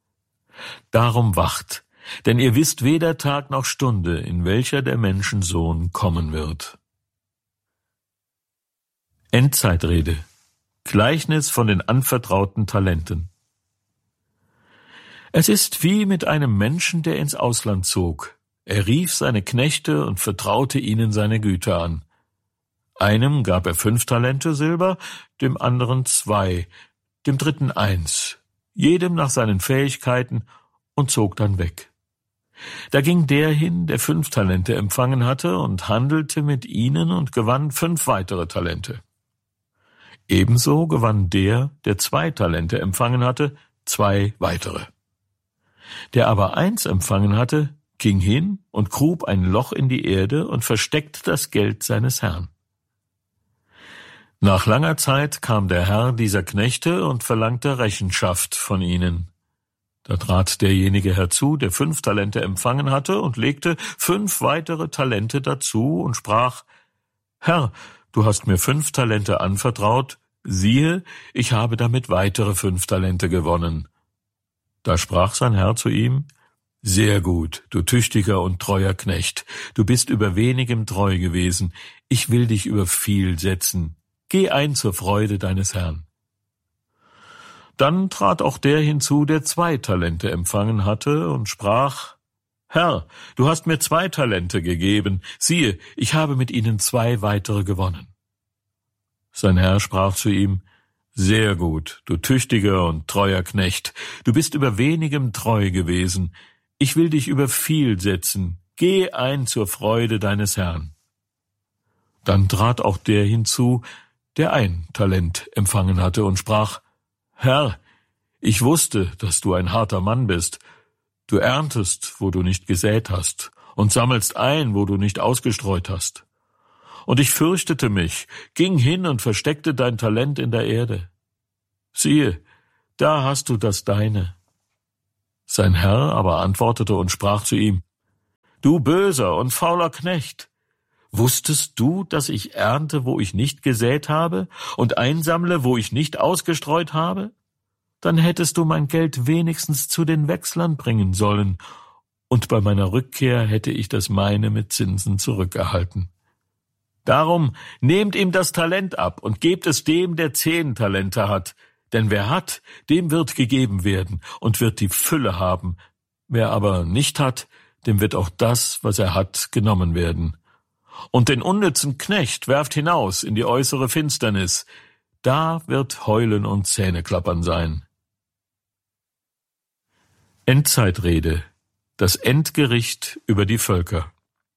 Darum wacht, denn ihr wisst weder Tag noch Stunde, in welcher der Menschensohn kommen wird. Endzeitrede, Gleichnis von den anvertrauten Talenten. Es ist wie mit einem Menschen, der ins Ausland zog. Er rief seine Knechte und vertraute ihnen seine Güter an. Einem gab er fünf Talente Silber, dem anderen zwei, dem dritten eins, jedem nach seinen Fähigkeiten, und zog dann weg. Da ging der hin, der fünf Talente empfangen hatte, und handelte mit ihnen und gewann fünf weitere Talente. Ebenso gewann der, der zwei Talente empfangen hatte, zwei weitere. Der aber eins empfangen hatte, ging hin und grub ein Loch in die Erde und versteckte das Geld seines Herrn. Nach langer Zeit kam der Herr dieser Knechte und verlangte Rechenschaft von ihnen. Da trat derjenige herzu, der fünf Talente empfangen hatte, und legte fünf weitere Talente dazu und sprach, Herr, du hast mir fünf Talente anvertraut, siehe, ich habe damit weitere fünf Talente gewonnen. Da sprach sein Herr zu ihm, Sehr gut, du tüchtiger und treuer Knecht, du bist über wenigem treu gewesen, ich will dich über viel setzen. Geh ein zur Freude deines Herrn. Dann trat auch der hinzu, der zwei Talente empfangen hatte, und sprach, Herr, du hast mir zwei Talente gegeben, siehe, ich habe mit ihnen zwei weitere gewonnen. Sein Herr sprach zu ihm, Sehr gut, du tüchtiger und treuer Knecht, du bist über wenigem treu gewesen, ich will dich über viel setzen, geh ein zur Freude deines Herrn. Dann trat auch der hinzu, der ein Talent empfangen hatte, und sprach, Herr, ich wusste, dass du ein harter Mann bist. Du erntest, wo du nicht gesät hast, und sammelst ein, wo du nicht ausgestreut hast. Und ich fürchtete mich, ging hin und versteckte dein Talent in der Erde. Siehe, da hast du das Deine. Sein Herr aber antwortete und sprach zu ihm, Du böser und fauler Knecht, wusstest du, dass ich ernte, wo ich nicht gesät habe, und einsammle, wo ich nicht ausgestreut habe? Dann hättest du mein Geld wenigstens zu den Wechslern bringen sollen, und bei meiner Rückkehr hätte ich das meine mit Zinsen zurückerhalten. Darum nehmt ihm das Talent ab und gebt es dem, der zehn Talente hat. Denn wer hat, dem wird gegeben werden und wird die Fülle haben. Wer aber nicht hat, dem wird auch das, was er hat, genommen werden. Und den unnützen Knecht werft hinaus in die äußere Finsternis. Da wird Heulen und Zähneklappern sein. Endzeitrede. Das Endgericht über die Völker.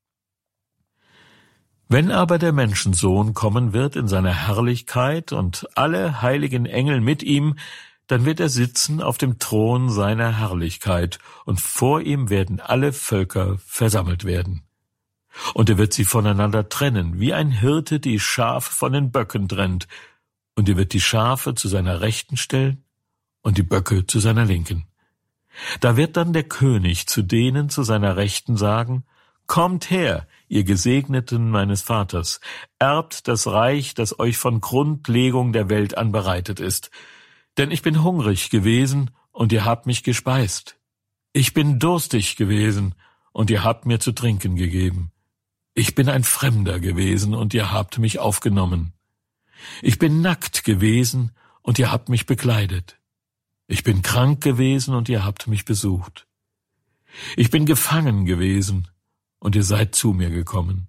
Wenn aber der Menschensohn kommen wird in seiner Herrlichkeit und alle heiligen Engel mit ihm, dann wird er sitzen auf dem Thron seiner Herrlichkeit, und vor ihm werden alle Völker versammelt werden. Und er wird sie voneinander trennen, wie ein Hirte die Schafe von den Böcken trennt, und er wird die Schafe zu seiner Rechten stellen und die Böcke zu seiner Linken. Da wird dann der König zu denen zu seiner Rechten sagen, Kommt her, ihr Gesegneten meines Vaters, erbt das Reich, das euch von Grundlegung der Welt an bereitet ist. Denn ich bin hungrig gewesen, und ihr habt mich gespeist. Ich bin durstig gewesen, und ihr habt mir zu trinken gegeben. Ich bin ein Fremder gewesen, und ihr habt mich aufgenommen. Ich bin nackt gewesen, und ihr habt mich bekleidet. Ich bin krank gewesen, und ihr habt mich besucht. Ich bin gefangen gewesen, und ihr seid zu mir gekommen.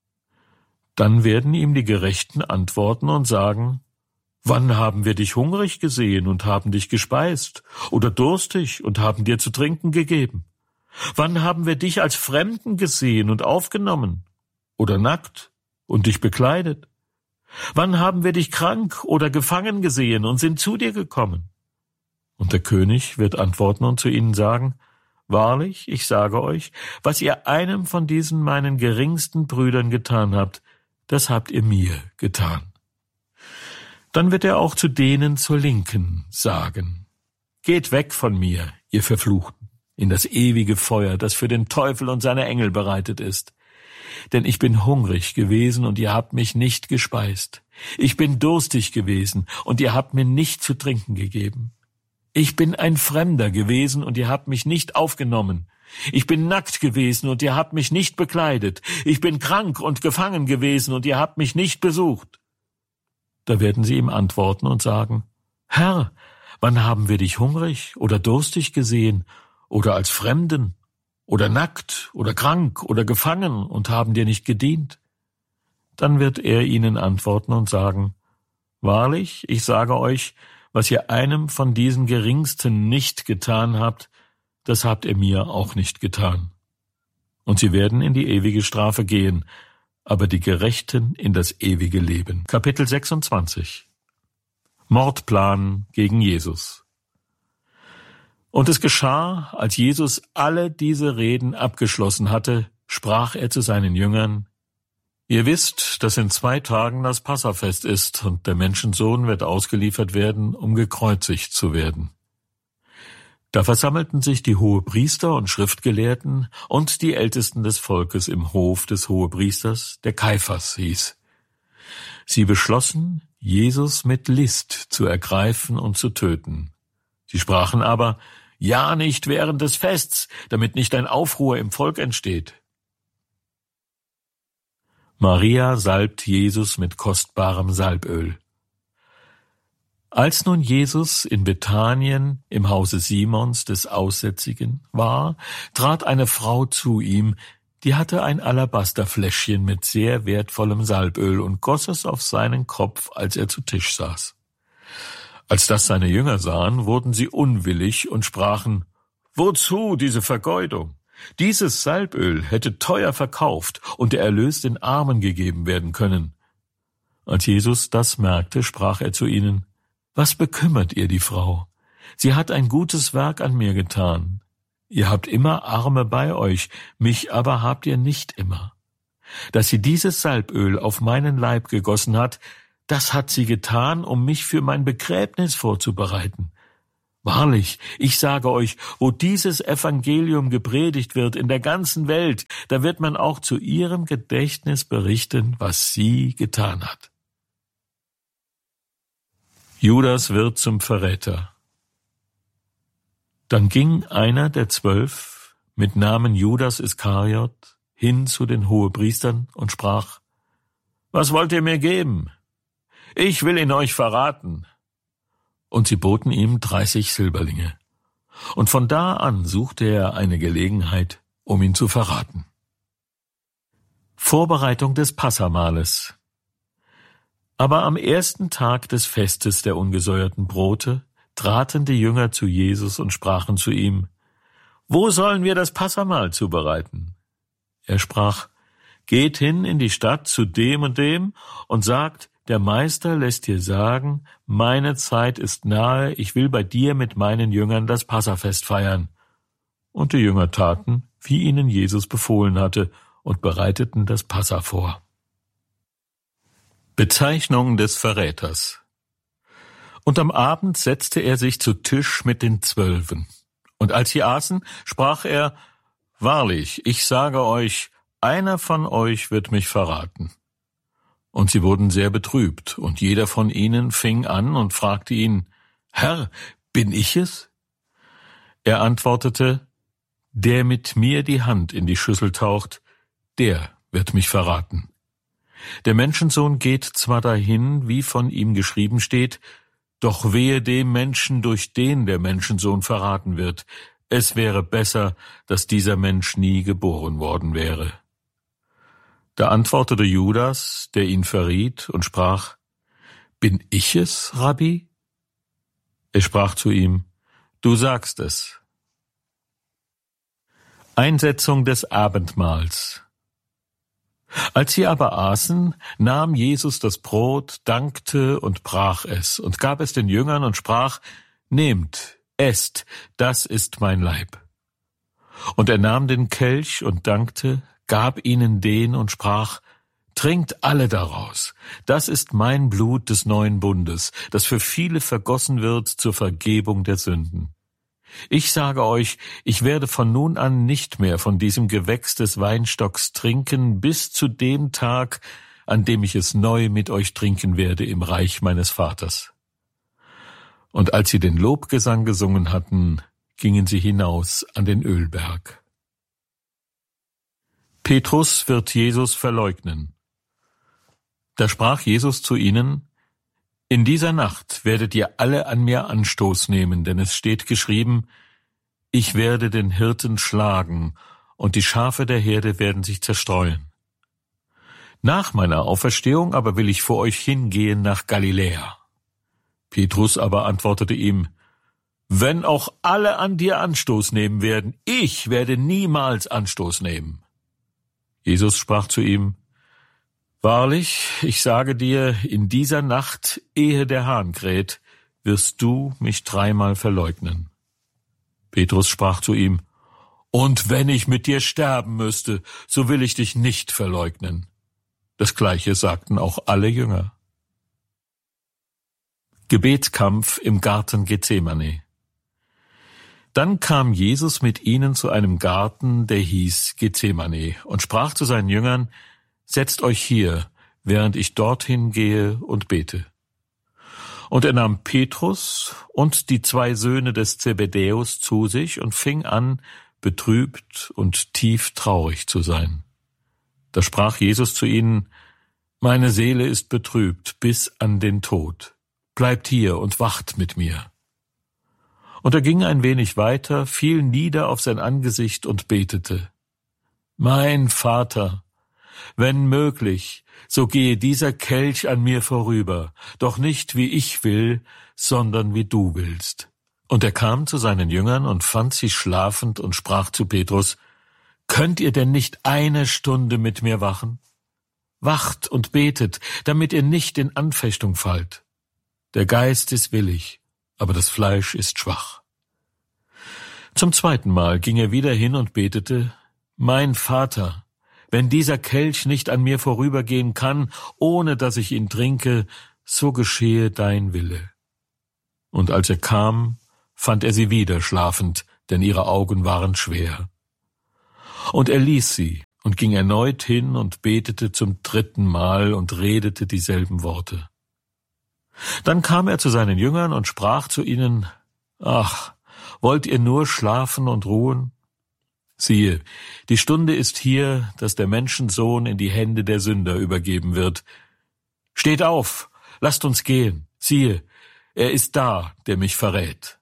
Dann werden ihm die Gerechten antworten und sagen, Wann haben wir dich hungrig gesehen und haben dich gespeist, oder durstig und haben dir zu trinken gegeben? Wann haben wir dich als Fremden gesehen und aufgenommen, oder nackt und dich bekleidet? Wann haben wir dich krank oder gefangen gesehen und sind zu dir gekommen? Und der König wird antworten und zu ihnen sagen, Wahrlich, ich sage euch, was ihr einem von diesen meinen geringsten Brüdern getan habt, das habt ihr mir getan. Dann wird er auch zu denen zur Linken sagen, Geht weg von mir, ihr Verfluchten, in das ewige Feuer, das für den Teufel und seine Engel bereitet ist. Denn ich bin hungrig gewesen, und ihr habt mich nicht gespeist. Ich bin durstig gewesen, und ihr habt mir nicht zu trinken gegeben. Ich bin ein Fremder gewesen, und ihr habt mich nicht aufgenommen. Ich bin nackt gewesen, und ihr habt mich nicht bekleidet. Ich bin krank und gefangen gewesen, und ihr habt mich nicht besucht. Da werden sie ihm antworten und sagen, Herr, wann haben wir dich hungrig oder durstig gesehen, oder als Fremden, oder nackt, oder krank, oder gefangen, und haben dir nicht gedient? Dann wird er ihnen antworten und sagen, Wahrlich, ich sage euch, was ihr einem von diesen Geringsten nicht getan habt, das habt ihr mir auch nicht getan. Und sie werden in die ewige Strafe gehen, aber die Gerechten in das ewige Leben. Kapitel sechsundzwanzig. Mordplan gegen Jesus. Und es geschah, als Jesus alle diese Reden abgeschlossen hatte, sprach er zu seinen Jüngern, Ihr wisst, dass in zwei Tagen das Passafest ist, und der Menschensohn wird ausgeliefert werden, um gekreuzigt zu werden. Da versammelten sich die Hohepriester und Schriftgelehrten und die Ältesten des Volkes im Hof des Hohepriesters, der Kaiphas hieß. Sie beschlossen, Jesus mit List zu ergreifen und zu töten. Sie sprachen aber, ja nicht während des Fests, damit nicht ein Aufruhr im Volk entsteht. Maria salbt Jesus mit kostbarem Salböl. Als nun Jesus in Bethanien im Hause Simons des Aussätzigen war, trat eine Frau zu ihm, die hatte ein Alabasterfläschchen mit sehr wertvollem Salböl und goss es auf seinen Kopf, als er zu Tisch saß. Als das seine Jünger sahen, wurden sie unwillig und sprachen, Wozu diese Vergeudung? Dieses Salböl hätte teuer verkauft und der Erlös den Armen gegeben werden können. Als Jesus das merkte, sprach er zu ihnen, Was bekümmert ihr die Frau? Sie hat ein gutes Werk an mir getan. Ihr habt immer Arme bei euch, mich aber habt ihr nicht immer. Dass sie dieses Salböl auf meinen Leib gegossen hat, das hat sie getan, um mich für mein Begräbnis vorzubereiten. Wahrlich, ich sage euch, wo dieses Evangelium gepredigt wird in der ganzen Welt, da wird man auch zu ihrem Gedächtnis berichten, was sie getan hat. Judas wird zum Verräter. Dann ging einer der Zwölf mit Namen Judas Iskariot hin zu den Hohepriestern und sprach: Was wollt ihr mir geben? Ich will ihn euch verraten. Und sie boten ihm dreißig Silberlinge. Und von da an suchte er eine Gelegenheit, um ihn zu verraten. Vorbereitung des Passamahles. Aber am ersten Tag des Festes der ungesäuerten Brote traten die Jünger zu Jesus und sprachen zu ihm: Wo sollen wir das Passamahl zubereiten? Er sprach: Geht hin in die Stadt zu dem und dem und sagt: Der Meister lässt dir sagen, meine Zeit ist nahe, ich will bei dir mit meinen Jüngern das Passafest feiern. Und die Jünger taten, wie ihnen Jesus befohlen hatte, und bereiteten das Passa vor. Bezeichnung des Verräters. Und am Abend setzte er sich zu Tisch mit den Zwölfen. Und als sie aßen, sprach er: Wahrlich, ich sage euch, einer von euch wird mich verraten. Und sie wurden sehr betrübt, und jeder von ihnen fing an und fragte ihn: Herr, bin ich es? Er antwortete: Der mit mir die Hand in die Schüssel taucht, der wird mich verraten. Der Menschensohn geht zwar dahin, wie von ihm geschrieben steht, doch wehe dem Menschen, durch den der Menschensohn verraten wird. Es wäre besser, dass dieser Mensch nie geboren worden wäre. Da antwortete Judas, der ihn verriet, und sprach: Bin ich es, Rabbi? Er sprach zu ihm: Du sagst es. Einsetzung des Abendmahls. Als sie aber aßen, nahm Jesus das Brot, dankte und brach es und gab es den Jüngern und sprach: Nehmt, esst, das ist mein Leib. Und er nahm den Kelch und dankte, gab ihnen den und sprach: Trinkt alle daraus, das ist mein Blut des neuen Bundes, das für viele vergossen wird zur Vergebung der Sünden. Ich sage euch, ich werde von nun an nicht mehr von diesem Gewächs des Weinstocks trinken, bis zu dem Tag, an dem ich es neu mit euch trinken werde im Reich meines Vaters. Und als sie den Lobgesang gesungen hatten, gingen sie hinaus an den Ölberg. Petrus wird Jesus verleugnen. Da sprach Jesus zu ihnen: In dieser Nacht werdet ihr alle an mir Anstoß nehmen, denn es steht geschrieben: Ich werde den Hirten schlagen, und die Schafe der Herde werden sich zerstreuen. Nach meiner Auferstehung aber will ich vor euch hingehen nach Galiläa. Petrus aber antwortete ihm: Wenn auch alle an dir Anstoß nehmen werden, ich werde niemals Anstoß nehmen. Jesus sprach zu ihm: Wahrlich, ich sage dir, in dieser Nacht, ehe der Hahn kräht, wirst du mich dreimal verleugnen. Petrus sprach zu ihm: Und wenn ich mit dir sterben müsste, so will ich dich nicht verleugnen. Das Gleiche sagten auch alle Jünger. Gebetskampf im Garten Gethsemane. Dann kam Jesus mit ihnen zu einem Garten, der hieß Gethsemane, und sprach zu seinen Jüngern: Setzt euch hier, während ich dorthin gehe und bete. Und er nahm Petrus und die zwei Söhne des Zebedäus zu sich und fing an, betrübt und tief traurig zu sein. Da sprach Jesus zu ihnen: Meine Seele ist betrübt bis an den Tod. Bleibt hier und wacht mit mir. Und er ging ein wenig weiter, fiel nieder auf sein Angesicht und betete: Mein Vater, wenn möglich, so gehe dieser Kelch an mir vorüber, doch nicht wie ich will, sondern wie du willst. Und er kam zu seinen Jüngern und fand sie schlafend und sprach zu Petrus: Könnt ihr denn nicht eine Stunde mit mir wachen? Wacht und betet, damit ihr nicht in Anfechtung fallt. Der Geist ist willig, aber das Fleisch ist schwach. Zum zweiten Mal ging er wieder hin und betete: Mein Vater, wenn dieser Kelch nicht an mir vorübergehen kann, ohne dass ich ihn trinke, so geschehe dein Wille. Und als er kam, fand er sie wieder schlafend, denn ihre Augen waren schwer. Und er ließ sie und ging erneut hin und betete zum dritten Mal und redete dieselben Worte. Dann kam er zu seinen Jüngern und sprach zu ihnen: Ach, wollt ihr nur schlafen und ruhen? Siehe, die Stunde ist hier, dass der Menschensohn in die Hände der Sünder übergeben wird. Steht auf, lasst uns gehen. Siehe, er ist da, der mich verrät.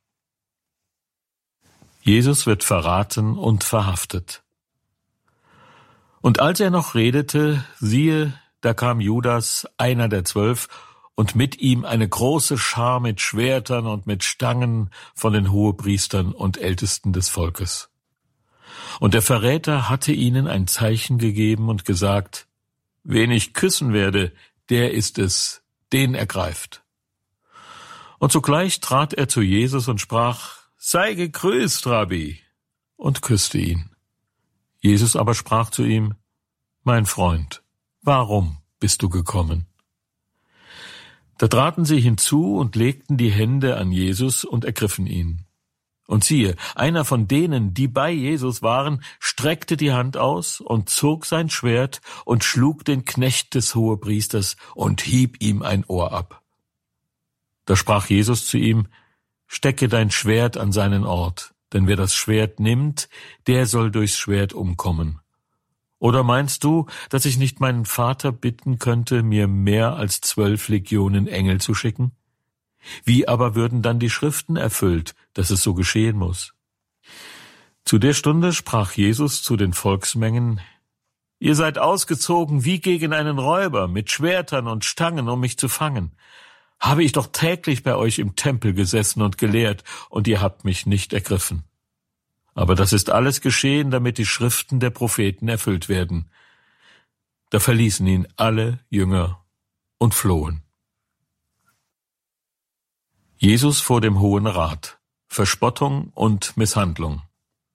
Jesus wird verraten und verhaftet. Und als er noch redete, siehe, da kam Judas, einer der Zwölf, und mit ihm eine große Schar mit Schwertern und mit Stangen von den Hohepriestern und Ältesten des Volkes. Und der Verräter hatte ihnen ein Zeichen gegeben und gesagt: Wen ich küssen werde, der ist es, den ergreift. Und sogleich trat er zu Jesus und sprach: Sei gegrüßt, Rabbi, und küsste ihn. Jesus aber sprach zu ihm: Mein Freund, warum bist du gekommen? Da traten sie hinzu und legten die Hände an Jesus und ergriffen ihn. Und siehe, einer von denen, die bei Jesus waren, streckte die Hand aus und zog sein Schwert und schlug den Knecht des Hohepriesters und hieb ihm ein Ohr ab. Da sprach Jesus zu ihm: Stecke dein Schwert an seinen Ort, denn wer das Schwert nimmt, der soll durchs Schwert umkommen. Oder meinst du, dass ich nicht meinen Vater bitten könnte, mir mehr als zwölf Legionen Engel zu schicken? Wie aber würden dann die Schriften erfüllt, dass es so geschehen muss? Zu der Stunde sprach Jesus zu den Volksmengen: Ihr seid ausgezogen wie gegen einen Räuber, mit Schwertern und Stangen, um mich zu fangen. Habe ich doch täglich bei euch im Tempel gesessen und gelehrt, und ihr habt mich nicht ergriffen. Aber das ist alles geschehen, damit die Schriften der Propheten erfüllt werden. Da verließen ihn alle Jünger und flohen. Jesus vor dem Hohen Rat. Verspottung und Misshandlung.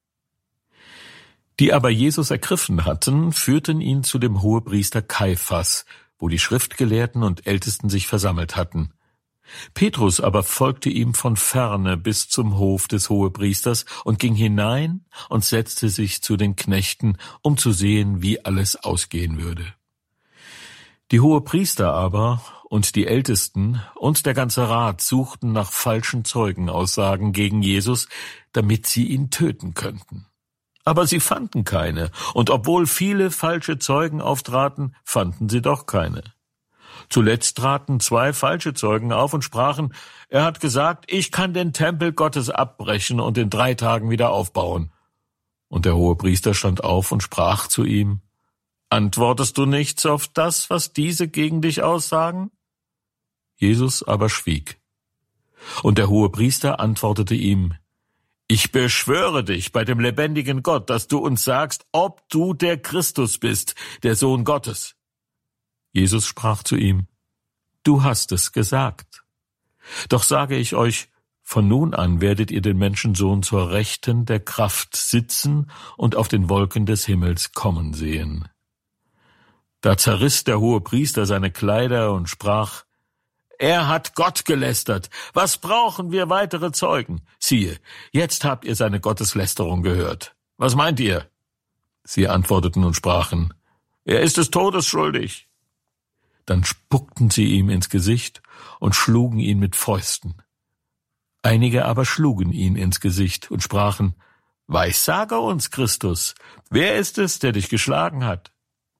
Die aber Jesus ergriffen hatten, führten ihn zu dem Hohepriester Kaiphas, wo die Schriftgelehrten und Ältesten sich versammelt hatten. Petrus aber folgte ihm von ferne bis zum Hof des Hohepriesters und ging hinein und setzte sich zu den Knechten, um zu sehen, wie alles ausgehen würde. Die Hohepriester aber und die Ältesten und der ganze Rat suchten nach falschen Zeugenaussagen gegen Jesus, damit sie ihn töten könnten. Aber sie fanden keine, und obwohl viele falsche Zeugen auftraten, fanden sie doch keine. Zuletzt traten zwei falsche Zeugen auf und sprachen: Er hat gesagt, ich kann den Tempel Gottes abbrechen und in drei Tagen wieder aufbauen. Und der Hohepriester stand auf und sprach zu ihm: Antwortest du nichts auf das, was diese gegen dich aussagen? Jesus aber schwieg. Und der Hohepriester antwortete ihm: Ich beschwöre dich bei dem lebendigen Gott, dass du uns sagst, ob du der Christus bist, der Sohn Gottes. Jesus sprach zu ihm: Du hast es gesagt. Doch sage ich euch, von nun an werdet ihr den Menschensohn zur Rechten der Kraft sitzen und auf den Wolken des Himmels kommen sehen. Da zerriss der Hohepriester seine Kleider und sprach: Er hat Gott gelästert. Was brauchen wir weitere Zeugen? Siehe, jetzt habt ihr seine Gotteslästerung gehört. Was meint ihr? Sie antworteten und sprachen: Er ist des Todes schuldig. Dann spuckten sie ihm ins Gesicht und schlugen ihn mit Fäusten. Einige aber schlugen ihn ins Gesicht und sprachen: Weissage uns, Christus, wer ist es, der dich geschlagen hat?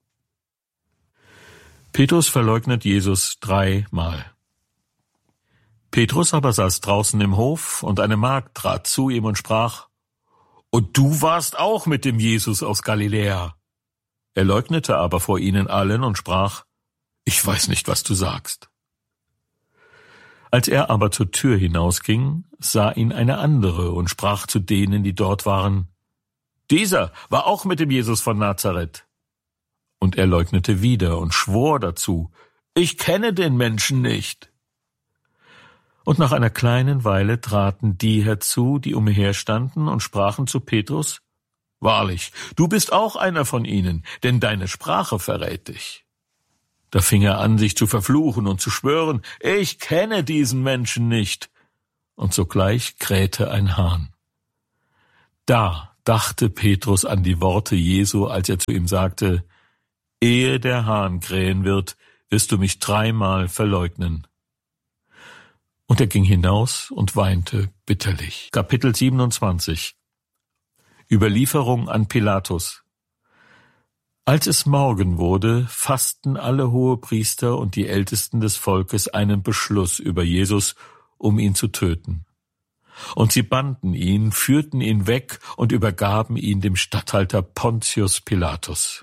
Petrus verleugnet Jesus dreimal. Petrus aber saß draußen im Hof, und eine Magd trat zu ihm und sprach: Und du warst auch mit dem Jesus aus Galiläa. Er leugnete aber vor ihnen allen und sprach: Ich weiß nicht, was du sagst. Als er aber zur Tür hinausging, sah ihn eine andere und sprach zu denen, die dort waren: Dieser war auch mit dem Jesus von Nazareth. Und er leugnete wieder und schwor dazu: Ich kenne den Menschen nicht. Und nach einer kleinen Weile traten die herzu, die umherstanden, und sprachen zu Petrus: Wahrlich, du bist auch einer von ihnen, denn deine Sprache verrät dich. Da fing er an, sich zu verfluchen und zu schwören: Ich kenne diesen Menschen nicht. Und sogleich krähte ein Hahn. Da dachte Petrus an die Worte Jesu, als er zu ihm sagte: Ehe der Hahn krähen wird, wirst du mich dreimal verleugnen. Und er ging hinaus und weinte bitterlich. Kapitel siebenundzwanzig. Überlieferung an Pilatus. Als es Morgen wurde, fassten alle Hohepriester und die Ältesten des Volkes einen Beschluss über Jesus, um ihn zu töten. Und sie banden ihn, führten ihn weg und übergaben ihn dem Statthalter Pontius Pilatus.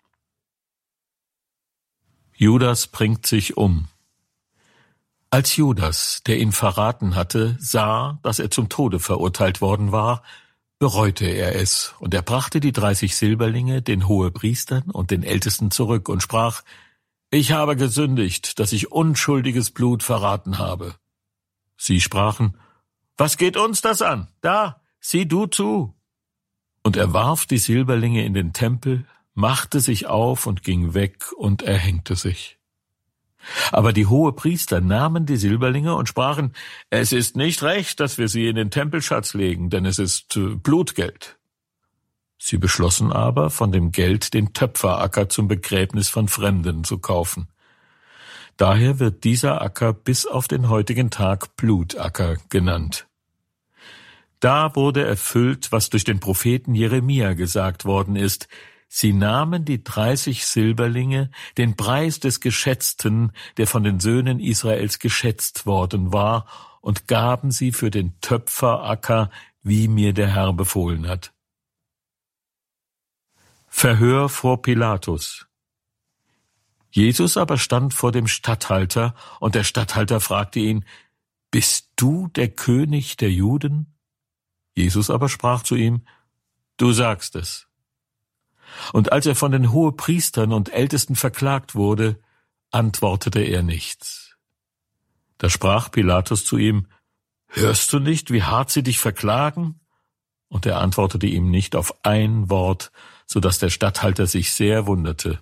Judas bringt sich um. Als Judas, der ihn verraten hatte, sah, dass er zum Tode verurteilt worden war, bereute er es, und er brachte die dreißig Silberlinge den Hohepriestern und den Ältesten zurück und sprach: Ich habe gesündigt, dass ich unschuldiges Blut verraten habe. Sie sprachen: Was geht uns das an? Da, sieh du zu. Und er warf die Silberlinge in den Tempel, machte sich auf und ging weg und erhängte sich. Aber die Hohepriester nahmen die Silberlinge und sprachen: Es ist nicht recht, dass wir sie in den Tempelschatz legen, denn es ist äh, Blutgeld. Sie beschlossen aber, von dem Geld den Töpferacker zum Begräbnis von Fremden zu kaufen. Daher wird dieser Acker bis auf den heutigen Tag Blutacker genannt. Da wurde erfüllt, was durch den Propheten Jeremia gesagt worden ist: Sie nahmen die dreißig Silberlinge, den Preis des Geschätzten, der von den Söhnen Israels geschätzt worden war, und gaben sie für den Töpferacker, wie mir der Herr befohlen hat. Verhör vor Pilatus. Jesus aber stand vor dem Statthalter, und der Statthalter fragte ihn: Bist du der König der Juden? Jesus aber sprach zu ihm: Du sagst es. Und als er von den Hohepriestern und Ältesten verklagt wurde, antwortete er nichts. Da sprach Pilatus zu ihm: Hörst du nicht, wie hart sie dich verklagen? Und er antwortete ihm nicht auf ein Wort, so dass der Statthalter sich sehr wunderte.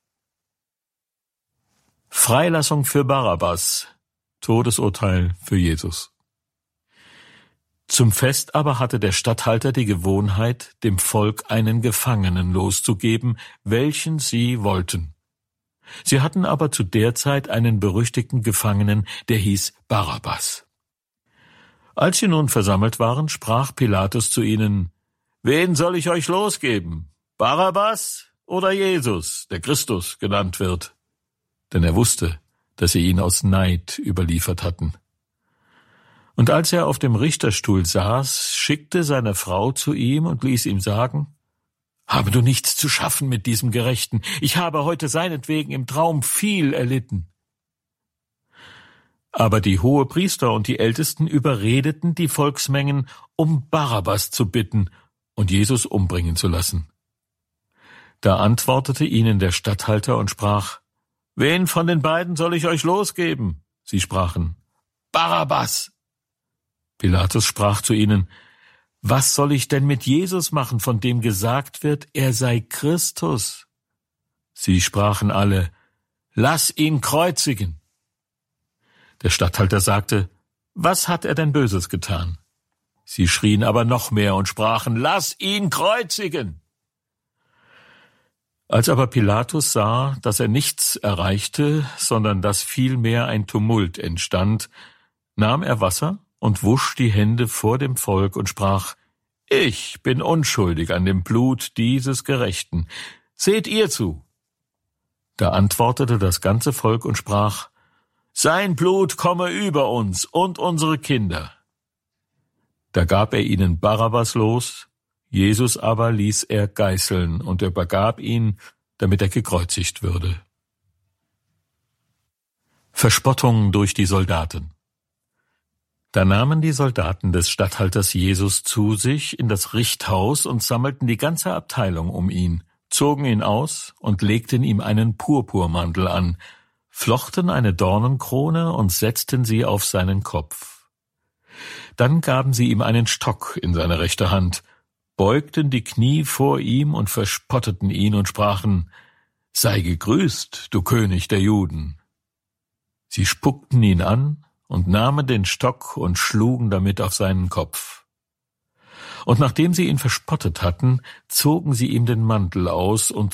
Freilassung für Barabbas, Todesurteil für Jesus. Zum Fest aber hatte der Statthalter die Gewohnheit, dem Volk einen Gefangenen loszugeben, welchen sie wollten. Sie hatten aber zu der Zeit einen berüchtigten Gefangenen, der hieß Barabbas. Als sie nun versammelt waren, sprach Pilatus zu ihnen: Wen soll ich euch losgeben? Barabbas oder Jesus, der Christus genannt wird? Denn er wusste, dass sie ihn aus Neid überliefert hatten. Und als er auf dem Richterstuhl saß, schickte seine Frau zu ihm und ließ ihm sagen: Habe du nichts zu schaffen mit diesem Gerechten? Ich habe heute seinetwegen im Traum viel erlitten. Aber die Hohepriester und die Ältesten überredeten die Volksmengen, um Barabbas zu bitten und Jesus umbringen zu lassen. Da antwortete ihnen der Statthalter und sprach: Wen von den beiden soll ich euch losgeben? Sie sprachen: Barabbas. Pilatus sprach zu ihnen: Was soll ich denn mit Jesus machen, von dem gesagt wird, er sei Christus? Sie sprachen alle: Lass ihn kreuzigen. Der Statthalter sagte: Was hat er denn Böses getan? Sie schrien aber noch mehr und sprachen: Lass ihn kreuzigen. Als aber Pilatus sah, dass er nichts erreichte, sondern dass vielmehr ein Tumult entstand, nahm er Wasser und wusch die Hände vor dem Volk und sprach: Ich bin unschuldig an dem Blut dieses Gerechten. Seht ihr zu. Da antwortete das ganze Volk und sprach: Sein Blut komme über uns und unsere Kinder. Da gab er ihnen Barabbas los, Jesus aber ließ er geißeln und übergab ihn, damit er gekreuzigt würde. Verspottung durch die Soldaten. Da nahmen die Soldaten des Statthalters Jesus zu sich in das Richthaus und sammelten die ganze Abteilung um ihn, zogen ihn aus und legten ihm einen Purpurmantel an, flochten eine Dornenkrone und setzten sie auf seinen Kopf. Dann gaben sie ihm einen Stock in seine rechte Hand, beugten die Knie vor ihm und verspotteten ihn und sprachen: Sei gegrüßt, du König der Juden. Sie spuckten ihn an und nahmen den Stock und schlugen damit auf seinen Kopf. Und nachdem sie ihn verspottet hatten, zogen sie ihm den Mantel aus und